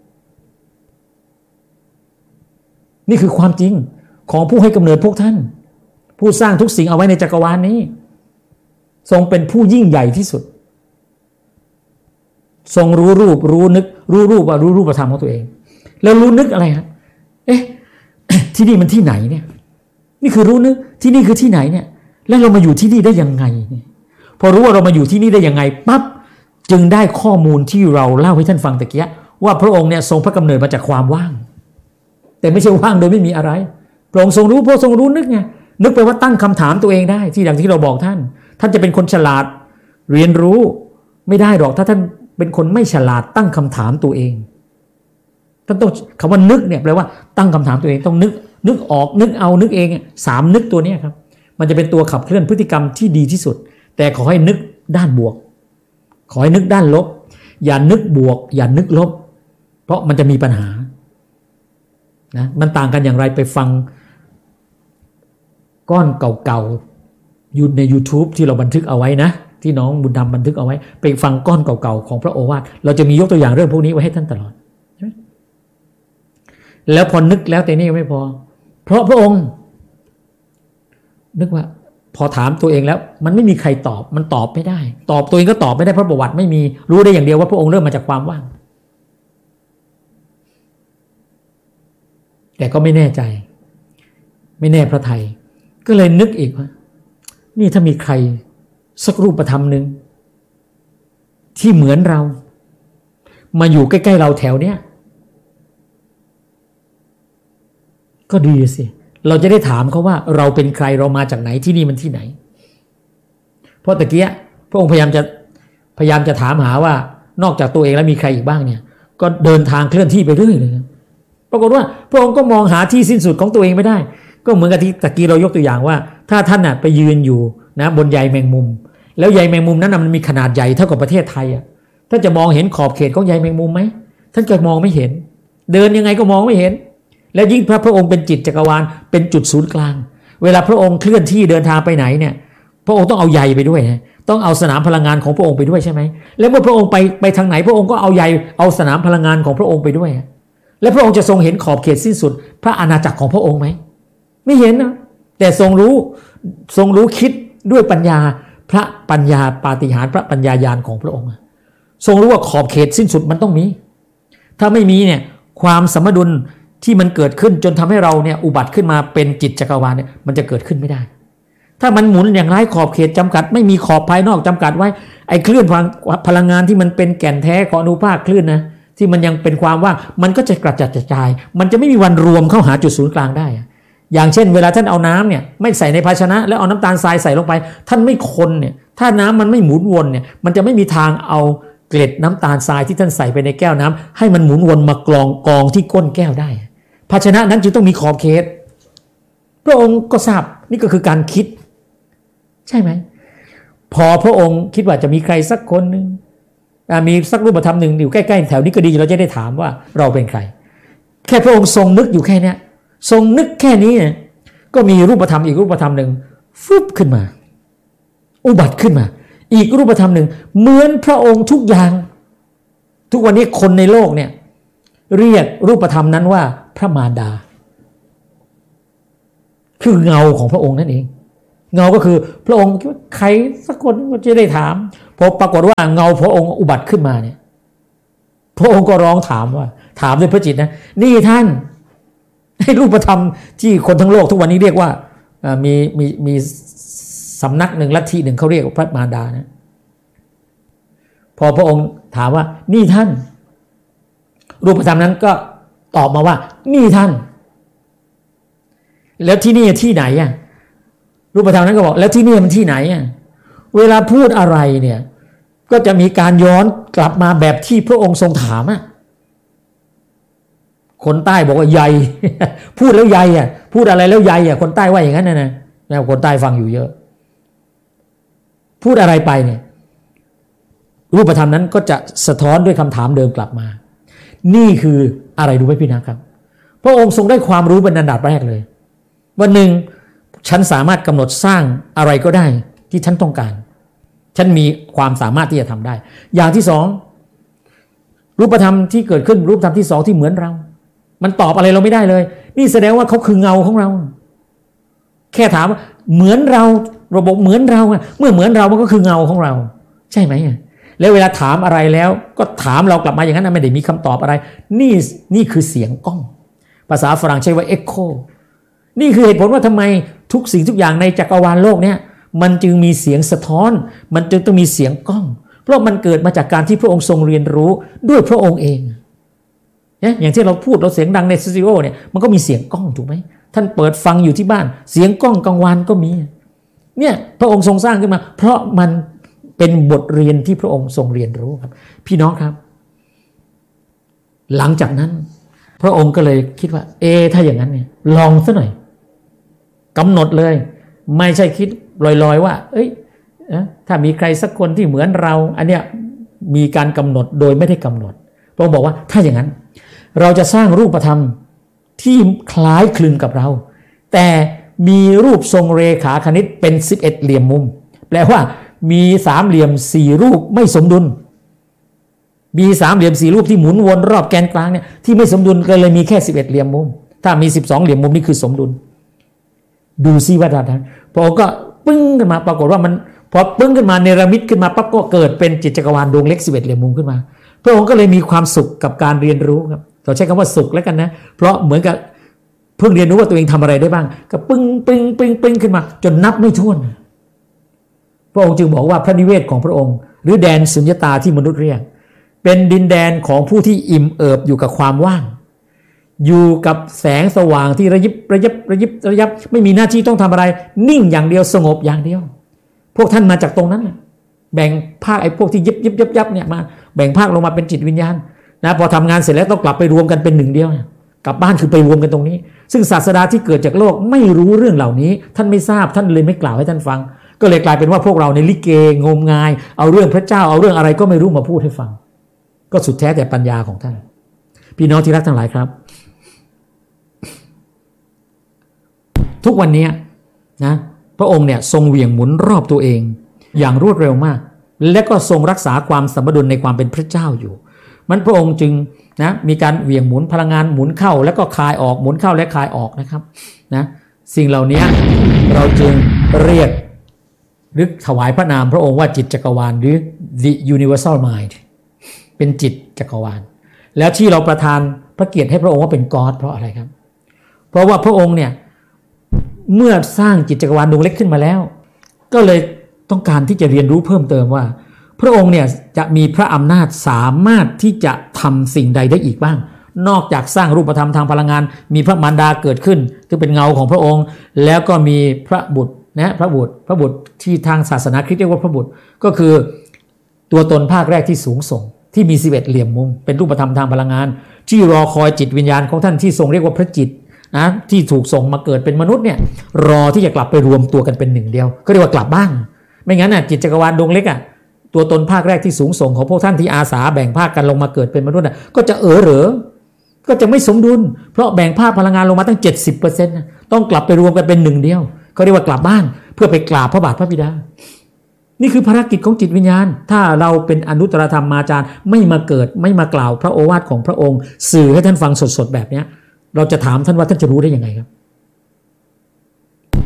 นี่คือความจริงของผู้ให้กำเนิดพวกท่านผู้สร้างทุกสิ่งเอาไว้ในจักรวาลนี้ทรงเป็นผู้ยิ่งใหญ่ที่สุดทรงรู้รูปรู้นึกรู้รูปว่ารู้รูปธรรมของตัวเองแล้วรู้นึกอะไรฮะเอ๊ะ ที่นี่มันที่ไหนเนี่ยนี่คือรู้นึกที่นี่คือที่ไหนเนี่ยแล้วเรามาอยู่ที่นี่ได้ยังไงเนี่ยพอรู้ว่าเรามาอยู่ที่นี่ได้ยังไงปั๊บจึงได้ข้อมูลที่เราเล่าให้ท่านฟังตะเกียว่าพระองค์เนี่ยทรงพระกำเนิดมาจากความว่างแต่ไม่ใช่ว่างโดยไม่มีอะไรพระองค์ทรงรู้พระทรงรู้นึกไงนึกไปว่าตั้งคำถามตัวเองได้ที่อย่างที่เราบอกท่านท่านจะเป็นคนฉลาดเรียนรู้ไม่ได้หรอกถ้าท่านเป็นคนไม่ฉลาดตั้งคำถามตัวเองท่านต้องคำว่านึกเนี่ยแปลว่าตั้งคำถามตัวเองต้องนึกนึกออกนึกเอานึกเองสามนึกตัวนี้ครับมันจะเป็นตัวขับเคลื่อนพฤติกรรมที่ดีที่สุดแต่ขอให้นึกด้านบวกขอให้นึกด้านลบอย่านึกบวกอย่านึกลบเพราะมันจะมีปัญหานะมันต่างกันอย่างไรไปฟังก้อนเก่าๆอยู่ใน YouTube ที่เราบันทึกเอาไว้นะที่น้องบุญธรรมบันทึกเอาไว้ไปฟังก้อนเก่าๆของพระโอวาทเราจะมียกตัวอย่างเรื่องพวกนี้ไว้ให้ท่านตลอดแล้วพอนึกแล้วแต่นี่ยังไม่พอเพราะพระองค์นึกว่าพอถามตัวเองแล้วมันไม่มีใครตอบมันตอบไม่ได้ตอบตัวเองก็ตอบไม่ได้เพราะประวัติไม่มีรู้ได้อย่างเดียวว่าพระองค์เริ่มมาจากความว่างแต่ก็ไม่แน่ใจไม่แน่พระทัยก็เลยนึกอีกว่านี่ถ้ามีใครสักรูปธรรมหนึ่งที่เหมือนเรามาอยู่ใกล้ๆเราแถวเนี้ยก็ดีสิเราจะได้ถามเขาว่าเราเป็นใครเรามาจากไหนที่นี่มันที่ไหนเพราะตะเกียพระองค์พยายามจะพยายามจะถามหาว่านอกจากตัวเองแล้วมีใครอีกบ้างเนี่ยก็เดินทางเคลื่อนที่ไปเรื่อยเลยปรากฏว่าพระองค์ก็มองหาที่สิ้นสุดของตัวเองไม่ได้ก็เหมือนกับที่ตะกี้เรายกตัวอย่างว่าถ้าท่านน่ะไปยืนอยู่นะบนใยแมงมุมแล้วใยแมงมุมนั้นนะมันมีขนาดใหญ่เท่ากับประเทศไทยอ่ะท่านจะมองเห็นขอบเขตของใยแมงมุมไหมท่านก็มองไม่เห็นเดินยังไงก็มองไม่เห็นและยิ่งพระพระองค์เป็นจิตจักรวาลเป็นจุดศูนย์กลางเวลาพระองค์เคลื่อนที่เดินทางไปไหนเนี่ยพระองค์ต้องเอาใยไปด้วยนะต้องเอาสนามพลังงานของพระองค์ไปด้วยใช่ไหมแล้วเมื่อพระองค์ไปไปทางไหนพระองค์ก็เอาใยเอาสนามพลังงานของพระองค์ไปด้วยและพระองค์จะทรงเห็นขอบเขตสิ้นสุดพระอาณาจักรของพระองค์ไหมไม่เห็นนะแต่ทรงรู้ทรงรู้คิดด้วยปัญญาพระปัญญาปาฏิหาริย์พระปัญญาญาณของพระองค์ทรงรู้ว่าขอบเขตสิ้นสุดมันต้องมีถ้าไม่มีเนี่ยความสมดุลที่มันเกิดขึ้นจนทำให้เราเนี่ยอุบัติขึ้นมาเป็นจิตจักรวาลเนี่ยมันจะเกิดขึ้นไม่ได้ถ้ามันหมุนอย่างไร้ขอบเขตจำกัดไม่มีขอบภายนอกจำกัดไว้ไอ้คลื่นพลังงานที่มันเป็นแก่นแท้ของอนุภาคคลื่นนะที่มันยังเป็นความว่างมันก็จะกระจัดกระจายมันจะไม่มีวันรวมเข้าหาจุดศูนย์กลางได้อย่างเช่นเวลาท่านเอาน้ำเนี่ยไม่ใส่ในภาชนะแล้วเอาน้ำตาลทรายใส่ลงไปท่านไม่คนเนี่ยถ้าน้ำมันไม่หมุนวนเนี่ยมันจะไม่มีทางเอาเกล็ดน้ำตาลทรายที่ท่านใส่ไปในแก้วน้ำให้มันหมุนวนมากรองกองที่ก้นแก้วได้ภาชนะนั้นจึงต้องมีขอบเขตพระองค์ก็ทราบนี่ก็คือการคิดใช่ไหมพอพระองค์คิดว่าจะมีใครสักคนหนึ่งมีสักรูปธรรมหนึ่งอยู่ใกล้ๆแถวนี้ก็ดีเราจะได้ถามว่าเราเป็นใครแค่พระองค์ทรงนึกอยู่แค่นี้ทรงนึกแค่นี้ก็มีรูปธรรมอีกรูปธรรมหนึ่งฟุบขึ้นมาอุบัติขึ้นมาอีกรูปธรรมหนึ่งเหมือนพระองค์ทุกอย่างทุกวันนี้คนในโลกเนี่ยเรียกรูปธรรมนั้นว่าพระมารดาคือเงาของพระองค์นั่นเองเงาก็คือพระองค์คิดว่าใครสักคนก็จะได้ถามพอปรากฏว่าเงาพระองค์อุบัติขึ้นมาเนี่ยพระองค์ก็ร้องถามว่าถามด้วยพระจิตนะนี่ท่านให้รูปธรรมที่คนทั้งโลกทุกวันนี้เรียกว่ามีมีมีสำนักหนึ่งลัทธิหนึ่งเขาเรียกว่าพระมารดานะพอพระองค์ถามว่านี่ท่านรูปธรรมนั้นก็ตอบมาว่านี่ท่านแล้วที่นี่ที่ไหนอ่ะรูปธรรมนั้นก็บอกแล้วที่นี่มันที่ไหนอ่ะเวลาพูดอะไรเนี่ยก็จะมีการย้อนกลับมาแบบที่พระองค์ทรงถามอ่ะคนใต้บอกว่าใหญ่ พูดแล้วใหญ่อ่ะพูดอะไรแล้วใหญ่อ่ะคนใต้ว่าอย่างนั้นนะนะแล้วคนใต้ฟังอยู่เยอะพูดอะไรไปเนี่ยรูปธรรมนั้นก็จะสะท้อนด้วยคำถามเดิมกลับมานี่คืออะไรรู้ไหมพี่นะครับพระองค์ทรงได้ความรู้เป็นอันดับแรกเลยวันหนึ่งฉันสามารถกำหนดสร้างอะไรก็ได้ที่ฉันต้องการฉันมีความสามารถที่จะทำได้อย่างที่สองรูปธรรมที่เกิดขึ้นรูปธรรมที่สองที่เหมือนเรามันตอบอะไรเราไม่ได้เลยนี่แสดงว่าเขาคือเงาของเราแค่ถามว่าเหมือนเราระบบเหมือนเราเมื่อเหมือนเรามันก็คือเงาของเราใช่ไหมแล้วเวลาถามอะไรแล้วก็ถามเรากลับมาอย่างนั้นไม่ได้มีคำตอบอะไรนี่นี่คือเสียงก้องภาษาฝรั่งใช้ว่า echo นี่คือเหตุผลว่าทำไมทุกสิ่งทุกอย่างในจักรวาลโลกเนี่ยมันจึงมีเสียงสะท้อนมันจึงต้องมีเสียงก้องเพราะมันเกิดมาจากการที่พระองค์ทรงเรียนรู้ด้วยพระองค์เองเนี่ยอย่างที่เราพูดเราเสียงดังในสตูดิโอเนี่ยมันก็มีเสียงก้องถูกไหมท่านเปิดฟังอยู่ที่บ้านเสียงก้องกลางวันก็มีเนี่ยพระองค์ทรงสร้างขึ้นมาเพราะมันเป็นบทเรียนที่พระองค์ทรงเรียนรู้ครับพี่น้องครับหลังจากนั้นพระองค์ก็เลยคิดว่าเอถ้าอย่างนั้นเนี่ยลองซะหน่อยกำหนดเลยไม่ใช่คิดลอยๆว่าเอ้ยถ้ามีใครสักคนที่เหมือนเราอันเนี้ยมีการกำหนดโดยไม่ได้กำหนดพระองค์บอกว่าถ้าอย่างนั้นเราจะสร้างรูปธรรมที่คล้ายคลึงกับเราแต่มีรูปทรงเรขาคณิตเป็นสิบเอ็ดเหลี่ยมมุมแปลว่ามีสามเหลี่ยมสี่รูปไม่สมดุลมีสามเหลี่ยมสี่รูปที่หมุนวนรอบแกนกลางเนี่ยที่ไม่สมดุลก็เลยมีแค่สิบเอ็ดเหลี่ยมมุมถ้ามีสิบสองเหลี่ยมมุมนี่คือสมดุลดูซิว่าท่านพอก็ปึ้งขึ้นมาปรากฏว่ามันพอปึ้งขึ้นมาเนรมิตขึ้นมาปั๊บก็เกิดเป็นจิตจักรวาลดวงเล็กสิบเอ็ดเหลี่ยมมุมขึ้นมาพระองค์ก็เลยมีความสุขกับการเรียนรู้ครับเราใช้คำว่าสุขแล้วกันนะเพราะเหมือนกับเพิ่งเรียนรู้ว่าตัวเองทำอะไรได้บ้างก็ปึ้งปึ้งปึ้งปึ้งขึ้นมาจนนับไม่ถ้วนพระองค์จึงบอกว่าพระนิเวศของพระองค์หรือแดนสุญญตาที่มนุษย์เรียกเป็นดินแดนของผู้ที่อิ่มเอิบอยู่กับความว่างอยู่กับแสงสว่างที่ระยิบระยับระยิบระยับไม่มีหน้าที่ต้องทำอะไรนิ่งอย่างเดียวสงบอย่างเดียวพวกท่านมาจากตรงนั้นแบ่งภาคไอ้พวกที่ยิบยิบยับยับเนี่ยมาแบ่งภาคลงมาเป็นจิตวิญญาณนะพอทำงานเสร็จแล้วต้องกลับไปรวมกันเป็นหนึ่งเดียวกลับบ้านคือไปรวมกันตรงนี้ซึ่งศาสดาที่เกิดจากโลกไม่รู้เรื่องเหล่านี้ท่านไม่ทราบท่านเลยไม่กล่าวให้ท่านฟังก็เลยกลายเป็นว่าพวกเราในลิเกงมงายเอาเรื่องพระเจ้าเอาเรื่องอะไรก็ไม่รู้มาพูดให้ฟังก็สุดแท้แต่ปัญญาของท่านพี่น้องที่รักทั้งหลายครับทุกวันนี้นะพระองค์เนี่ยทรงเหวี่ยงหมุนรอบตัวเองอย่างรวดเร็วมากและก็ทรงรักษาความสมดุลในความเป็นพระเจ้าอยู่มันพระองค์จึงนะมีการเหวี่ยงหมุนพลังงานหมุนเข้าแล้วก็คายออกหมุนเข้าและคายออกนะครับนะสิ่งเหล่านี้เราจึงเรียกหรือถวายพระนามพระองค์ว่าจิตจักรวาลหรือ the universal mind เป็นจิตจักรวาลแล้วที่เราประทานพระเกียรติให้พระองค์ว่าเป็น God เพราะอะไรครับเพราะว่าพระองค์เนี่ยเมื่อสร้างจิตจักรวาลดวงเล็กขึ้นมาแล้วก็เลยต้องการที่จะเรียนรู้เพิ่มเติมว่าพระองค์เนี่ยจะมีพระอำนาจสามารถที่จะทำสิ่งใดได้อีกบ้างนอกจากสร้างรูปธรรมทางพลังงานมีพระมารดาเกิดขึ้นซึ่งเป็นเงาของพระองค์แล้วก็มีพระบุตรนะพระบุตรพระบุตรที่ทางศาสนาคริสต์เรียกว่าพระบุตรก็คือตัวตนภาคแรกที่สูงส่งที่มีสิบเอ็ดเหลี่ยมมุมเป็นรูปธรรมทางพลังงานที่รอคอยจิตวิญญาณของท่านที่ทรงเรียกว่าพระจิตนะที่ถูกส่งมาเกิดเป็นมนุษย์เนี่ยรอที่จะกลับไปรวมตัวกันเป็นหนึ่งเดียวก็เรียกว่ากลับบ้านไม่งั้นน่ะจิตจักรวาลดวงเล็กอ่ะตัวตนภาคแรกที่สูงส่งของพวกท่านที่อาสาแบ่งภาคกันลงมาเกิดเป็นมนุษย์น่ะก็จะเออเหรอก็จะไม่สมดุลเพราะแบ่งภาคพลังงานลงมาตั้ง เจ็ดสิบเปอร์เซ็นต์ นะต้องกลับไปรวมกันเป็นหนึ่งเดียวเขาเรียกว่ากลับบ้านเพื่อไปกราบพระบาทพระบิดานี่คือภารกิจของจิตวิญญาณถ้าเราเป็นอนุตตรธรรมาจารย์ไม่มาเกิดไม่มากล่าวพระโอวาทของพระองค์สื่อให้ท่านฟังสดๆแบบนี้เราจะถามท่านว่าท่านจะรู้ได้ยังไงครับ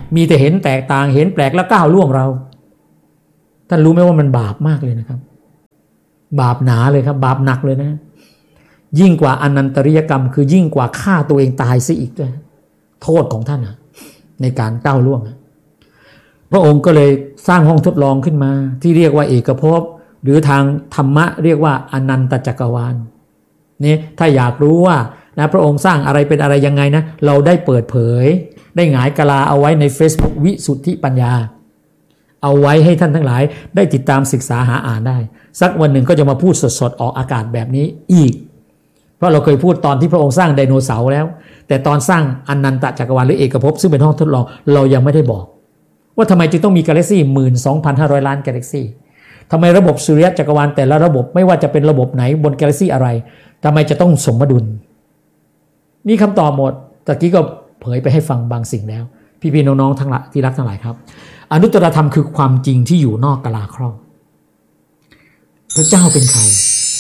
มีแต่เห็นแตกต่างเห็นแปลกแล้วก้าวล่วงเราท่านรู้ไหมว่ามันบาปมากเลยนะครับบาปหนาเลยครับบาปหนักเลยนะยิ่งกว่าอนันตริยกรรมคือยิ่งกว่าฆ่าตัวเองตายซะอีกด้วยโทษของท่านนะในการก้าวล่วงพระองค์ก็เลยสร้างห้องทดลองขึ้นมาที่เรียกว่าเอกภพหรือทางธรรมะเรียกว่าอนันตจักรวาลนี่ถ้าอยากรู้ว่านะพระองค์สร้างอะไรเป็นอะไรยังไงนะเราได้เปิดเผยได้หงายกะลาเอาไว้ใน Facebook วิสุทธิปัญญาเอาไว้ให้ท่านทั้งหลายได้ติดตามศึกษาหาอ่านได้สักวันหนึ่งก็จะมาพูดสดๆออกอากาศแบบนี้อีกเพราะเราเคยพูดตอนที่พระองค์สร้างไดโนเสาร์แล้วแต่ตอนสร้างอนันตจักรวาลหรือเอกภพซึ่งเป็นห้องทดลองเรายังไม่ได้บอกว่าทำไมจึงต้องมีกาแล็กซี่ หนึ่งหมื่นสองพันห้าร้อย ล้านกาแล็กซี่ทำไมระบบสุริยะจักรวาลแต่ละระบบไม่ว่าจะเป็นระบบไหนบนกาแล็กซี่อะไรทำไมจะต้องสมดุลนี่คำตอบหมดตะกี้ก็เผยไปให้ฟังบางสิ่งแล้วพี่ๆน้องๆทั้งหลายที่รักทั้งหลายครับอนุตตรธรรมคือความจริงที่อยู่นอกกะลาครอบพระเจ้าเป็นใคร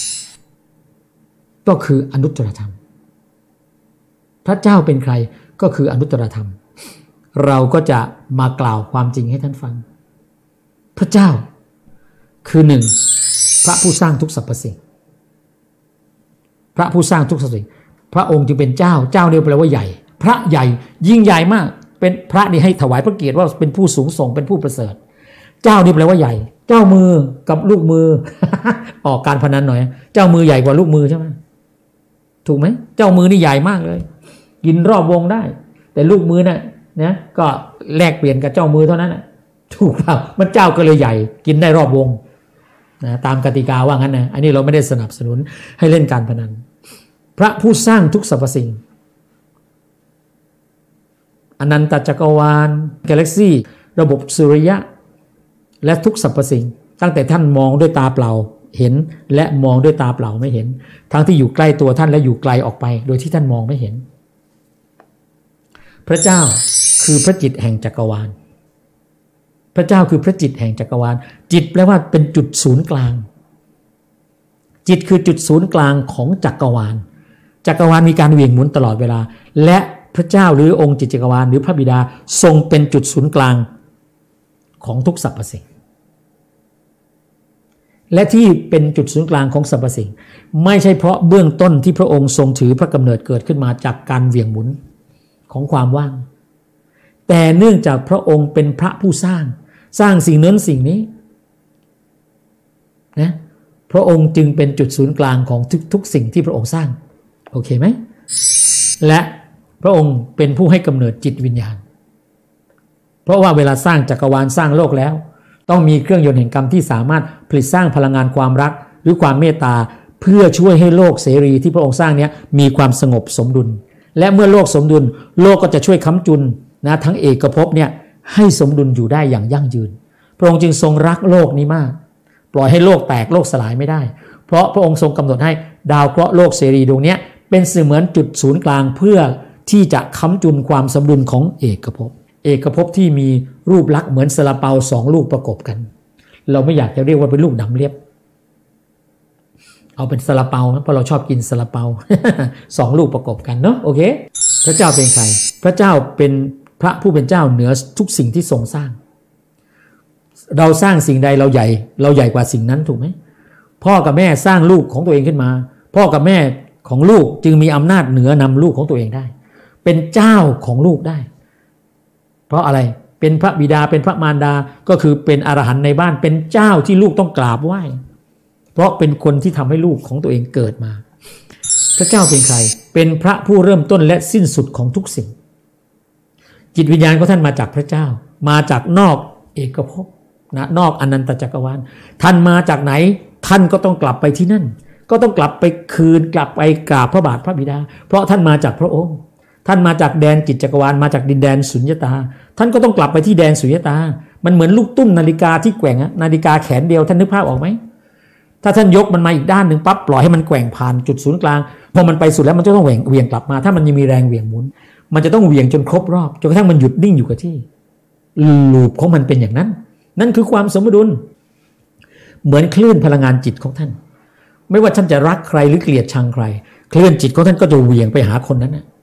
ก็คืออนุตตรธรรมพระเจ้าเป็นใครก็คืออนุตตรธรรมเราก็จะมากล่าวความจริงให้ท่านฟังพระเจ้าคือหนึ่งพระผู้สร้างทุกสรรพสิ่งพระผู้สร้างทุกสรรพสิ่งพระองค์จึงเป็นเจ้าเจ้าเนี่ยแปลว่าใหญ่พระใหญ่ยิ่งใหญ่มากเป็นพระนี่ให้ถวายพระเกียรติว่าเป็นผู้สูงส่งเป็นผู้ประเสริฐเจ้านี่แปลว่าใหญ่เจ้ามือกับลูกมือ ออกการพนันหน่อยเจ้ามือใหญ่กว่าลูกมือใช่ไหมถูกไหมเจ้ามือนี่ใหญ่มากเลยกินรอบวงได้แต่ลูกมือน่ะนะก็แลกเปลี่ยนกับเจ้ามือเท่านั้นนะถูกเปล่ามันเจ้าก็เลยใหญ่กินได้รอบวงนะตามกติกาว่างั้นนะอันนี้เราไม่ได้สนับสนุนให้เล่นการพนันพระผู้สร้างทุกสรรพสิ่งอนันตจักรวาลกาแล็กซี่ระบบสุริยะและทุกสรรพสิ่งตั้งแต่ท่านมองด้วยตาเปล่าเห็นและมองด้วยตาเปล่าไม่เห็นทั้งที่อยู่ใกล้ตัวท่านและอยู่ไกลออกไปโดยที่ท่านมองไม่เห็นพระเจ้าคือพระจิตแห่งจักรวาลพระเจ้าคือพระจิตแห่งจักรวาลจิตแปลว่าเป็นจุดศูนย์กลางจิตคือจุดศูนย์กลางของจักรวาลจักรวาลมีการเหวี่ยงหมุนตลอดเวลาและพระเจ้าหรือองค์จิตจักรวาลหรือพระบิดาทรงเป็นจุดศูนย์กลางของทุกสรรพสิ่งและที่เป็นจุดศูนย์กลางของสรรพสิ่งไม่ใช่เพราะเบื้องต้นที่พระองค์ทรงถือพระกำเนิดเกิดขึ้นมาจากการเหวี่ยงหมุนของความว่างแต่เนื่องจากพระองค์เป็นพระผู้สร้างสร้างสิ่งนั้นสิ่งนี้นะพระองค์จึงเป็นจุดศูนย์กลางของทุกๆสิ่งที่พระองค์สร้างโอเคไหมและพระองค์เป็นผู้ให้กำเนิดจิตวิญญาณเพราะว่าเวลาสร้างจักรวาลสร้างโลกแล้วต้องมีเครื่องยนต์แห่งกรรมที่สามารถผลิตสร้างพลังงานความรักหรือความเมตตาเพื่อช่วยให้โลกเสรีที่พระองค์สร้างนี้มีความสงบสมดุลและเมื่อโลกสมดุลโลกก็จะช่วยค้ำจุนนะทั้งเอกภพเนี่ยให้สมดุลอยู่ได้อย่างยั่งยืนพระองค์จึงทรงรักโลกนี้มากปล่อยให้โลกแตกโลกสลายไม่ได้เพราะพระองค์ทรงกำหนดให้ดาวเคราะห์โลกเสรีดวงนี้เป็นเสมือนจุดศูนย์กลางเพื่อที่จะค้ำจุนความสมดุลของเอกภพเอกภพที่มีรูปลักษณ์เหมือนซาลาเปาสองลูกประกบกันเราไม่อยากจะเรียกว่าเป็นลูกดำเลียบเอาเป็นซาลาเปาเพราะเราชอบกินซาลาเปา สองลูกประกบกันเนาะโอเคพระเจ้าเป็นใครพระเจ้าเป็นพระผู้เป็นเจ้าเหนือทุกสิ่งที่ทรงสร้างเราสร้างสิ่งใดเราใหญ่เราใหญ่กว่าสิ่งนั้นถูกไหมพ่อกับแม่สร้างลูกของตัวเองขึ้นมาพ่อกับแม่ของลูกจึงมีอำนาจเหนือนำลูกของตัวเองได้เป็นเจ้าของลูกได้เพราะอะไรเป็นพระบิดาเป็นพระมารดาก็คือเป็นอรหันต์ในบ้านเป็นเจ้าที่ลูกต้องกราบไหว้เพราะเป็นคนที่ทำให้ลูกของตัวเองเกิดมาพระเจ้าเป็นใครเป็นพระผู้เริ่มต้นและสิ้นสุดของทุกสิ่งจิตวิญญาณของท่านมาจากพระเจ้ามาจากนอกเอกภพนะนอกอนันตจักรวาลท่านมาจากไหนท่านก็ต้องกลับไปที่นั่นก็ต้องกลับไปคืนกลับไปกราบพระบาทพระบิดาเพราะท่านมาจากพระองค์ท่านมาจากแดนจิตจักรวาลมาจากดินแดนสุญญตาท่านก็ต้องกลับไปที่แดนสุญญตามันเหมือนลูกตุ้มนาฬิกาที่แกว่งนาฬิกาแขนเดียวท่านนึกภาพออกไหมถ้าท่านยกมันมาอีกด้านหนึ่งปั๊บปล่อยให้มันแกว่งผ่านจุดศูนย์กลางพอมันไปสุดแล้วมันจะต้องเหวี่ยงเหวี่ยงกลับมาถ้ามันยังมีแรงเหวี่ยงหมุนมันจะต้องเหวี่ยงจนครบรอบจนกระทั่งมันหยุดนิ่งอยู่กับที่ลูปของมันเป็นอย่างนั้นนั่นคือความสมดุลเหมือนคลื่นพลังงานจิตของท่านไม่ว่าท่านจะรักใครหรือเกลียดชังใครคลื่นจิตของท่านก็จะเหวี่ยงไปหาคนนั้นนะ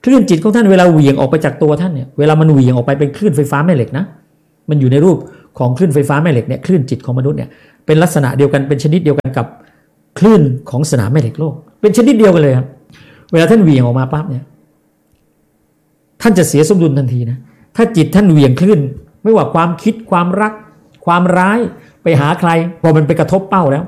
คลื่นจิตของท่านเวลาเหวี่ยงออกไปจากตัวท่านเนี่ยเวลามันเหวี่ยงออกไปเป็นคลื่นไฟฟ้าแม่เหล็กนะมันอยู่ในรูปของคลื่นไฟฟ้าแม่เหล็กเนี่ยคลื่นจิตของมนุษย์เนี่ยเป็นลักษณะเดียวกันเป็นชนิดเดียวกันกับคลื่นของสนามแม่เหล็กโลกเป็นชนิดเดียวกันเลยครับเวลาท่านเหวี่ยงออกมาปั๊บเนี่ยท่านจะเสียสมดุลทันทีนะถ้าจิตท่านเหวี่ยงคลื่นไม่ว่าความคิดความรักความร้ายไปหาใครพอมันไปกระทบเป้าแล้ว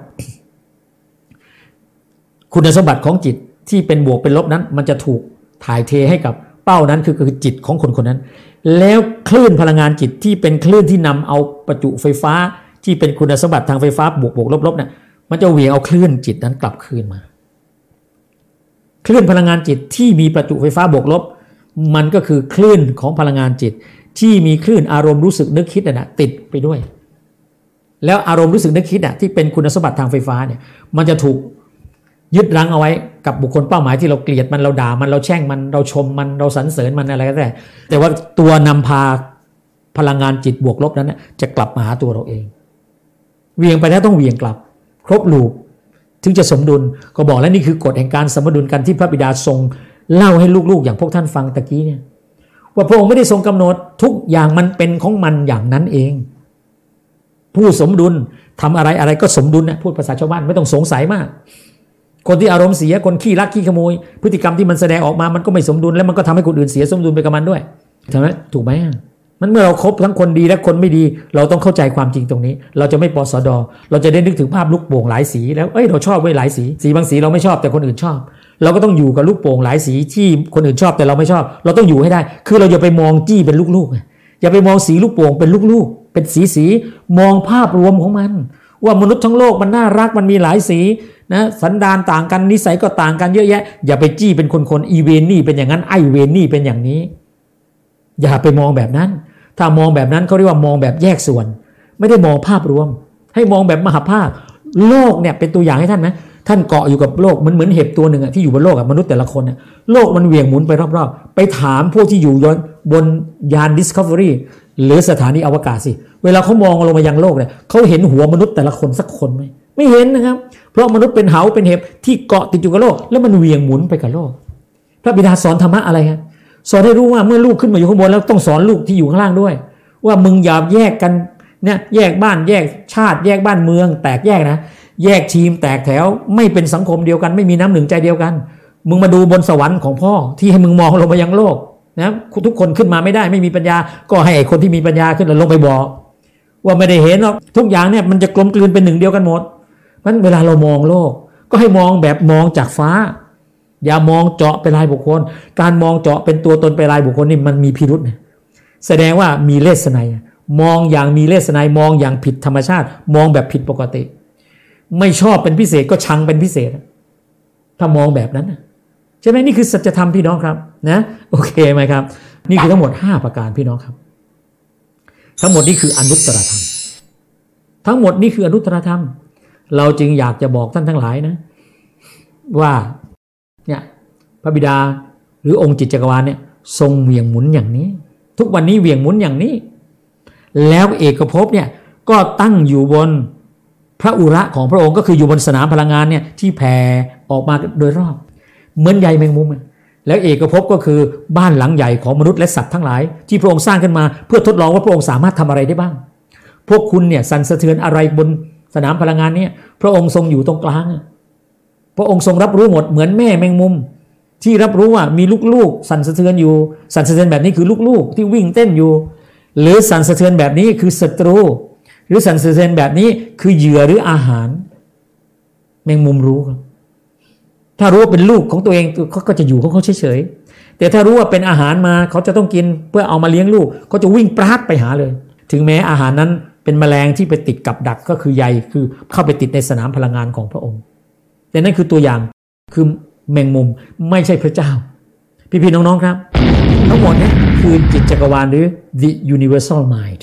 คุณสมบัติของจิตที่เป็นบวกเป็นลบนั้นมันจะถูกถ่ายเทให้กับเป้านั้นคือคือจิตของคนคนนั้นแล้วคลื่นพลังงานจิตที่เป็นคลื่นที่นำเอาประจุไฟฟ้าที่เป็นคุณสมบัติทางไฟฟ้าบวกบวกลบลบเนี่ยมันจะเหวี่ยงเอาคลื่นจิตนั้นกลับคืนมาคลื่นพลังงานจิตที่มีประจุไฟฟ้าบวกลบมันก็คือคลื่นของพลังงานจิตที่มีคลื่นอารมณ์รู้สึกนึกคิดน่ะติดไปด้วยแล้วอารมณ์รู้สึกนึกคิดอ่ะที่เป็นคุณสมบัติทางไฟฟ้าเนี่ยมันจะถูกยึดรั้งเอาไว้กับบุคคลเป้าหมายที่เราเกลียดมันเราด่ามันเราแช่งมันเราชมมันเราสรรเสริญมันอะไรก็ได้แต่ว่าตัวนำพาพลังงานจิตบวกลบนั้นจะกลับมาหาตัวเราเองเวียงไปแล้วต้องเวียงกลับครบลูปถึงจะสมดุลก็บอกแล้วนี่คือกฎแห่งการสมดุลกันที่พระบิดาทรงเล่าให้ลูกๆอย่างพวกท่านฟังตะกี้เนี่ยว่าพระองค์ไม่ได้ทรงกำหนดทุกอย่างมันเป็นของมันอย่างนั้นเองผู้สมดุลทำอะไรอะไรก็สมดุลนะพูดภาษาชาวบ้านไม่ต้องสงสัยมากคนที่อารมณ์เสียคนขี้รักขี้ขโมยพฤติกรรมที่มันแสดงออกมามันก็ไม่สมดุลแล้วมันก็ทำให้คนอื่นเสียสมดุลไปกับมันด้วยใช่ไหมถูกไหมมันเมื่อเราครบทั้งคนดีและคนไม่ดีเราต้องเข้าใจความจริงตรงนี้เราจะไม่ปสดเราจะได้นึกถึงภาพลูกโป่งหลายสีแล้วเอ้ยเราชอบไว้หลายสีสีบางสีเราไม่ชอบแต่คนอื่นชอบเราก็ต้องอยู่กับลูกโป่งหลายสีที่คนอื่นชอบแต่เราไม่ชอบเราต้องอยู่ให้ได้คือเราอย่าไปมองจี้เป็นลูกๆอย่าไปมองสีลูกโป่งเป็นลูกๆเป็นสีสีมองภาพรวมของมันว่ามนุษย์ทั้งโลกมันน่ารักมันมีหลายสีนะสันดานต่างกันนิสัยก็ต่างกันเยอะแยะอย่าไปจี้เป็นคนๆอีเวนนี่เป็นอย่างนั้นไอเวนนี่เป็นอย่างนี้อย่าไปมองแบบนั้นถ้ามองแบบนั้นเขาเรียกว่ามองแบบแยกส่วนไม่ได้มองภาพรวมให้มองแบบมหาภาคโลกเนี่ยเป็นตัวอย่างให้ท่านไหมท่านเกาะอยู่กับโลกมันเหมือนเห็บตัวหนึ่งอะที่อยู่บนโลกกับมนุษย์แต่ละคนเนี่ยโลกมันเหวี่ยงหมุนไปรอบๆไปถามพวกที่อยู่บนยาน Discovery หรือสถานีอวกาศสิเวลาเขามองลงมายังโลกเนี่ยเขาเห็นหัวมนุษย์แต่ละคนสักคนไหมไม่เห็นนะครับเพราะมนุษย์เป็นเหาเป็นเห็บที่เกาะติดอยู่กับโลกแล้วมันเหวี่ยงหมุนไปกับโลกพระบิดาสอนธรรมะอะไรครับสอนให้รู้ว่าเมื่อลูกขึ้นมาอยู่ข้างบนแล้วต้องสอนลูกที่อยู่ข้างล่างด้วยว่ามึงอย่าแยกกันเนี่ยแยกบ้านแยกชาติแยกบ้านเมืองแตกแยกนะแยกทีมแตกแถวไม่เป็นสังคมเดียวกันไม่มีน้ำหนึ่งใจเดียวกันมึงมาดูบนสวรรค์ของพ่อที่ให้มึงมองลงมายังโลกนะทุกคนขึ้นมาไม่ได้ไม่มีปัญญาก็ให้คนที่มีปัญญาขึ้นแล้วลงไปบอกว่าไม่ได้เห็นหรอกทุกอย่างเนี่ยมันจะกลมกลืนเป็นหนึ่งเดียวกันหมดเพราะฉะนั้นเวลาเรามองโลกก็ให้มองแบบมองจากฟ้าอย่ามองเจาะเป็นรายบุคคลการมองเจาะเป็นตัวตนเป็นรายบุคคลนี่มันมีพิรุษนะแสดงว่ามีเลสไนยมองอย่างมีเลสไนยมองอย่างผิดธรรมชาติมองแบบผิดปกติไม่ชอบเป็นพิเศษก็ชังเป็นพิเศษถ้ามองแบบนั้นใช่ไหมนี่คือสัจธรรมพี่น้องครับนะโอเคไหมครับนี่คือทั้งหมดห้าประการพี่น้องครับทั้งหมดนี่คืออนุตตรธรรมทั้งหมดนี่คืออนุตตรธรรมเราจึงอยากจะบอกท่านทั้งหลายนะว่าเนี่ยพระบิดาหรือองค์จิตจักรวาลเนี่ยทรงเหวี่ยงหมุนอย่างนี้ทุกวันนี้เหวี่ยงหมุนอย่างนี้แล้วเอกภพเนี่ยก็ตั้งอยู่บนพระอุระของพระองค์ก็คืออยู่บนสนามพลังงานเนี่ยที่แผ่ออกมาโดยรอบเหมือนใยแมงมุมแล้วเอกภพก็คือบ้านหลังใหญ่ของมนุษย์และสัตว์ทั้งหลายที่พระองค์สร้างขึ้นมาเพื่อทดลองว่าพระองค์สามารถทำอะไรได้บ้างพวกคุณเนี่ยสั่นสะเทือนอะไรบนสนามพลังงานเนี่ยพระองค์ทรงอยู่ตรงกลางพระองค์ทรงรับรู้หมดเหมือนแม่แมงมุมที่รับรู้ว่ามีลูกๆสั่นสะเทือนอยู่สั่นสะเทือนแบบนี้คือลูกๆที่วิ่งเต้นอยู่หรือสั่นสะเทือนแบบนี้คือศัตรูหรือสั่นสะเทือนแบบนี้คือเหยื่อหรืออาหารแมงมุมรู้ครับถ้ารู้ว่าเป็นลูกของตัวเองเขาก็จะอยู่ของเขาเฉยๆแต่ถ้ารู้ว่าเป็นอาหารมาเขาจะต้องกินเพื่อเอามาเลี้ยงลูกเขาจะวิ่งปราดไปหาเลยถึงแม้อาหารนั้นเป็นแมลงที่ไปติดกับดักก็คือใยคือเข้าไปติดในสนามพลังงานของพระองค์แต่นั่นคือตัวอย่างคือแมงมุมไม่ใช่พระเจ้าพี่ๆน้องๆครับทั้งหมดนี้คือจิตจักรวาลหรือ the universal mind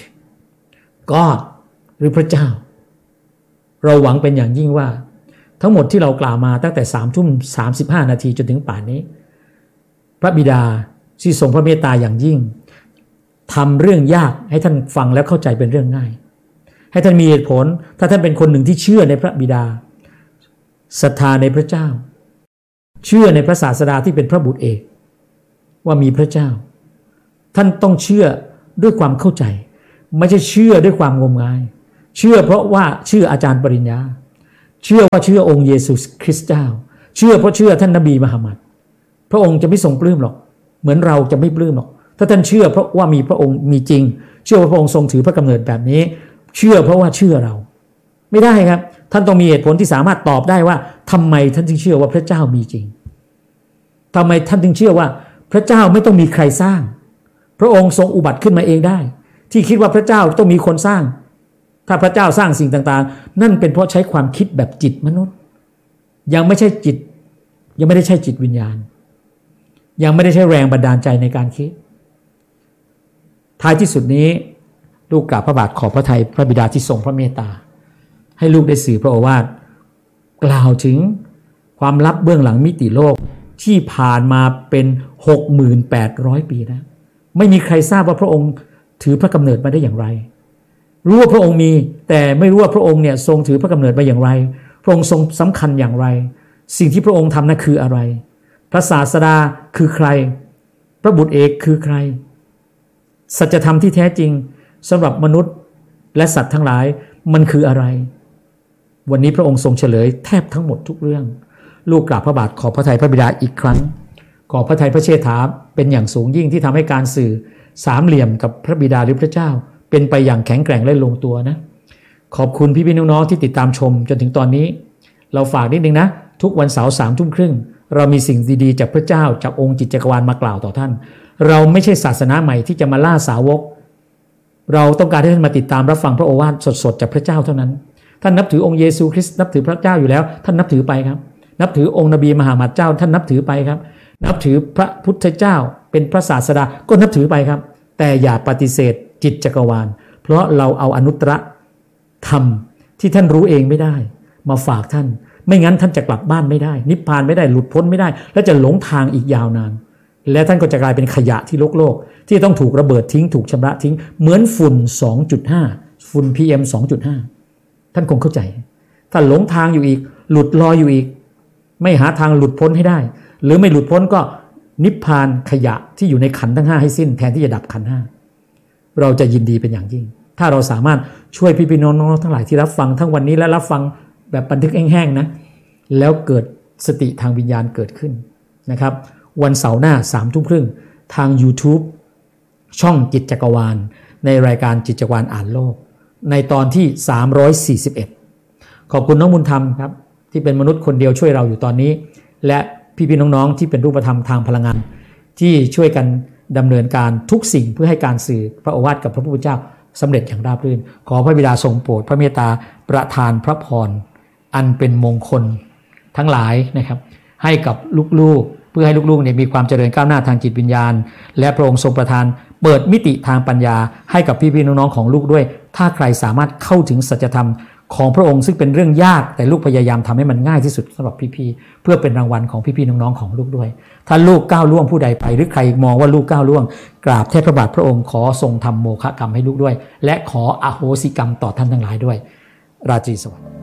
God หรือพระเจ้าเราหวังเป็นอย่างยิ่งว่าทั้งหมดที่เรากล่าวมาตั้งแต่สามทุ่มสามสิบห้านาทีจนถึงป่านนี้พระบิดาที่ทรงพระเมตตาอย่างยิ่งทำเรื่องยากให้ท่านฟังแล้วเข้าใจเป็นเรื่องง่ายให้ท่านมีเหตุผลถ้าท่านเป็นคนหนึ่งที่เชื่อในพระบิดาศรัทธาในพระเจ้าเชื่อในพระศาสดาที่เป็นพระบุตรเอกว่ามีพระเจ้าท่านต้องเชื่อด้วยความเข้าใจไม่ใช่เชื่อด้วยความงมงายเชื่อเพราะว่าเชื่ออาจารย์ปริญญาเชื่อว่าเชื่อองค์เยซูคริสต์เจ้าเชื่อเพราะเชื่อท่านนบีมุฮัมมัดพระองค์จะไม่ทรงปลื้มหรอกเหมือนเราจะไม่ปลื้มหรอกถ้าท่านเชื่อเพราะว่ามีพระองค์มีจริงเชื่อว่าพระองค์ทรงถือพระกำเนิดแบบนี้เชื่อเพราะว่าเชื่อเราไม่ได้ครับท่านต้องมีเหตุผลที่สามารถตอบได้ว่าทำไมท่านจึงเชื่อว่าพระเจ้ามีจริงทำไมท่านจึงเชื่อว่าพระเจ้าไม่ต้องมีใครสร้างพระองค์ทรงอุบัติขึ้นมาเองได้ที่คิดว่าพระเจ้าต้องมีคนสร้างถ้าพระเจ้าสร้างสิ่งต่างๆนั่นเป็นเพราะใช้ความคิดแบบจิตมนุษย์ยังไม่ใช่จิตยังไม่ได้ใช่จิตวิญญาณยังไม่ได้ใช้แรงบันดาลใจในการคิดท้ายที่สุดนี้ลูกกราบพระบาทขอบพระทัยพระบิดาที่ทรงพระเมตตาให้ลูกได้สื่อพระโอวาทกล่าวถึงความลับเบื้องหลังมิติโลกที่ผ่านมาเป็น หกพันแปดร้อย ปีแล้วไม่มีใครทราบว่าพระองค์ถือพระกำเนิดมาได้อย่างไรรู้ว่าพระองค์มีแต่ไม่รู้ว่าพระองค์เนี่ยทรงถือพระกำเนิดมาอย่างไรพระองค์ทรงสำคัญอย่างไรสิ่งที่พระองค์ทำนั้นคืออะไรพระศาสดาคือใครพระบุตรเอกคือใครสัจธรรมที่แท้จริงสำหรับมนุษย์และสัตว์ทั้งหลายมันคืออะไรวันนี้พระองค์ทรงเฉลยแทบทั้งหมดทุกเรื่องลูกกราบพระบาทขอพระทัยพระบิดาอีกครั้งขอพระทัยพระเชษฐาเป็นอย่างสูงยิ่งที่ทำให้การสื่อสามเหลี่ยมกับพระบิดาหรือพระเจ้าเป็นไปอย่างแข็งแกร่งและลงตัวนะขอบคุณพี่พี่น้องๆที่ติดตามชมจนถึงตอนนี้เราฝากนิดนึงนะทุกวันเสาร์สามทุ่มครึ่งเรามีสิ่งดีๆจากพระเจ้าจากองค์จิตจักรวาลมากล่าวต่อท่านเราไม่ใช่ศาสนาใหม่ที่จะมาล่าสาวกเราต้องการให้ท่านมาติดตามรับฟังพระโอวาทสดๆจากพระเจ้าเท่านั้นท่านนับถือองค์เยซูคริสต์นับถือพระเจ้าอยู่แล้วท่านนับถือไปครับนับถือองค์นบีมหามัดเจ้าท่านนับถือไปครับนับถือพระพุทธเจ้าเป็นพระศาสดาก็นับถือไปครับแต่อย่าปฏิเสธจิตจักรวาลเพราะเราเอาอนุตตรธรรมที่ท่านรู้เองไม่ได้มาฝากท่านไม่งั้นท่านจะกลับบ้านไม่ได้นิพพานไม่ได้หลุดพ้นไม่ได้และจะหลงทางอีกยาวนานและท่านก็จะกลายเป็นขยะที่โลกโลกที่ต้องถูกระเบิดทิ้งถูกชำระทิ้งเหมือนฝุ่น สองจุดห้า ฝุ่น พี เอ็ม สองจุดห้า ท่านคงเข้าใจถ้าหลงทางอยู่อีกหลุดลอยอยู่อีกไม่หาทางหลุดพ้นให้ได้หรือไม่หลุดพ้นก็นิพพานขยะที่อยู่ในขันธ์ทั้งห้าให้สิ้นแทนที่จะดับขันธ์ห้าเราจะยินดีเป็นอย่างยิ่งถ้าเราสามารถช่วยพี่ๆน้องๆทั้งหลายที่รับฟังทั้งวันนี้และรับฟังแบบบันทึกแห้งๆนะแล้วเกิดสติทางวิญญาณเกิดขึ้นนะครับวันเสาร์หน้าสามทุ่มครึ่งทาง YouTube ช่องจิตจักรวาลในรายการจิตจักรวาลอ่านโลกในตอนที่สามร้อยสี่สิบเอ็ดขอบคุณน้องบุญธรรมครับที่เป็นมนุษย์คนเดียวช่วยเราอยู่ตอนนี้และพี่ๆน้องๆที่เป็นรูปธรรมทางพลังงานที่ช่วยกันดำเนินการทุกสิ่งเพื่อให้การสื่อพระโอวาทกับพระพุทธเจ้าสำเร็จอย่างราบรื่นขอพระบิดาทรงโปรดพระเมตตาประทานพระพรอันเป็นมงคลทั้งหลายนะครับให้กับลูกๆเพื่อให้ลูกๆเนี่ยมีความเจริญก้าวหน้าทางจิตวิญญาณและพระองค์ทรงประทานเปิดมิติทางปัญญาให้กับพี่ๆน้องๆของลูกด้วยถ้าใครสามารถเข้าถึงสัจธรรมของพระองค์ซึ่งเป็นเรื่องยากแต่ลูกพยายามทำให้มันง่ายที่สุดสำหรับพี่ๆเพื่อเป็นรางวัลของพี่ๆน้องๆของลูกด้วยถ้าลูกก้าวล่วงผู้ใดไปหรือใครมองว่าลูกก้าวล่วงกราบเทพพระบาทพระองค์ขอทรงทำโมฆะกรรมให้ลูกด้วยและขออโหสิกรรมต่อท่านทั้งหลายด้วยราตรีสวัสดิ์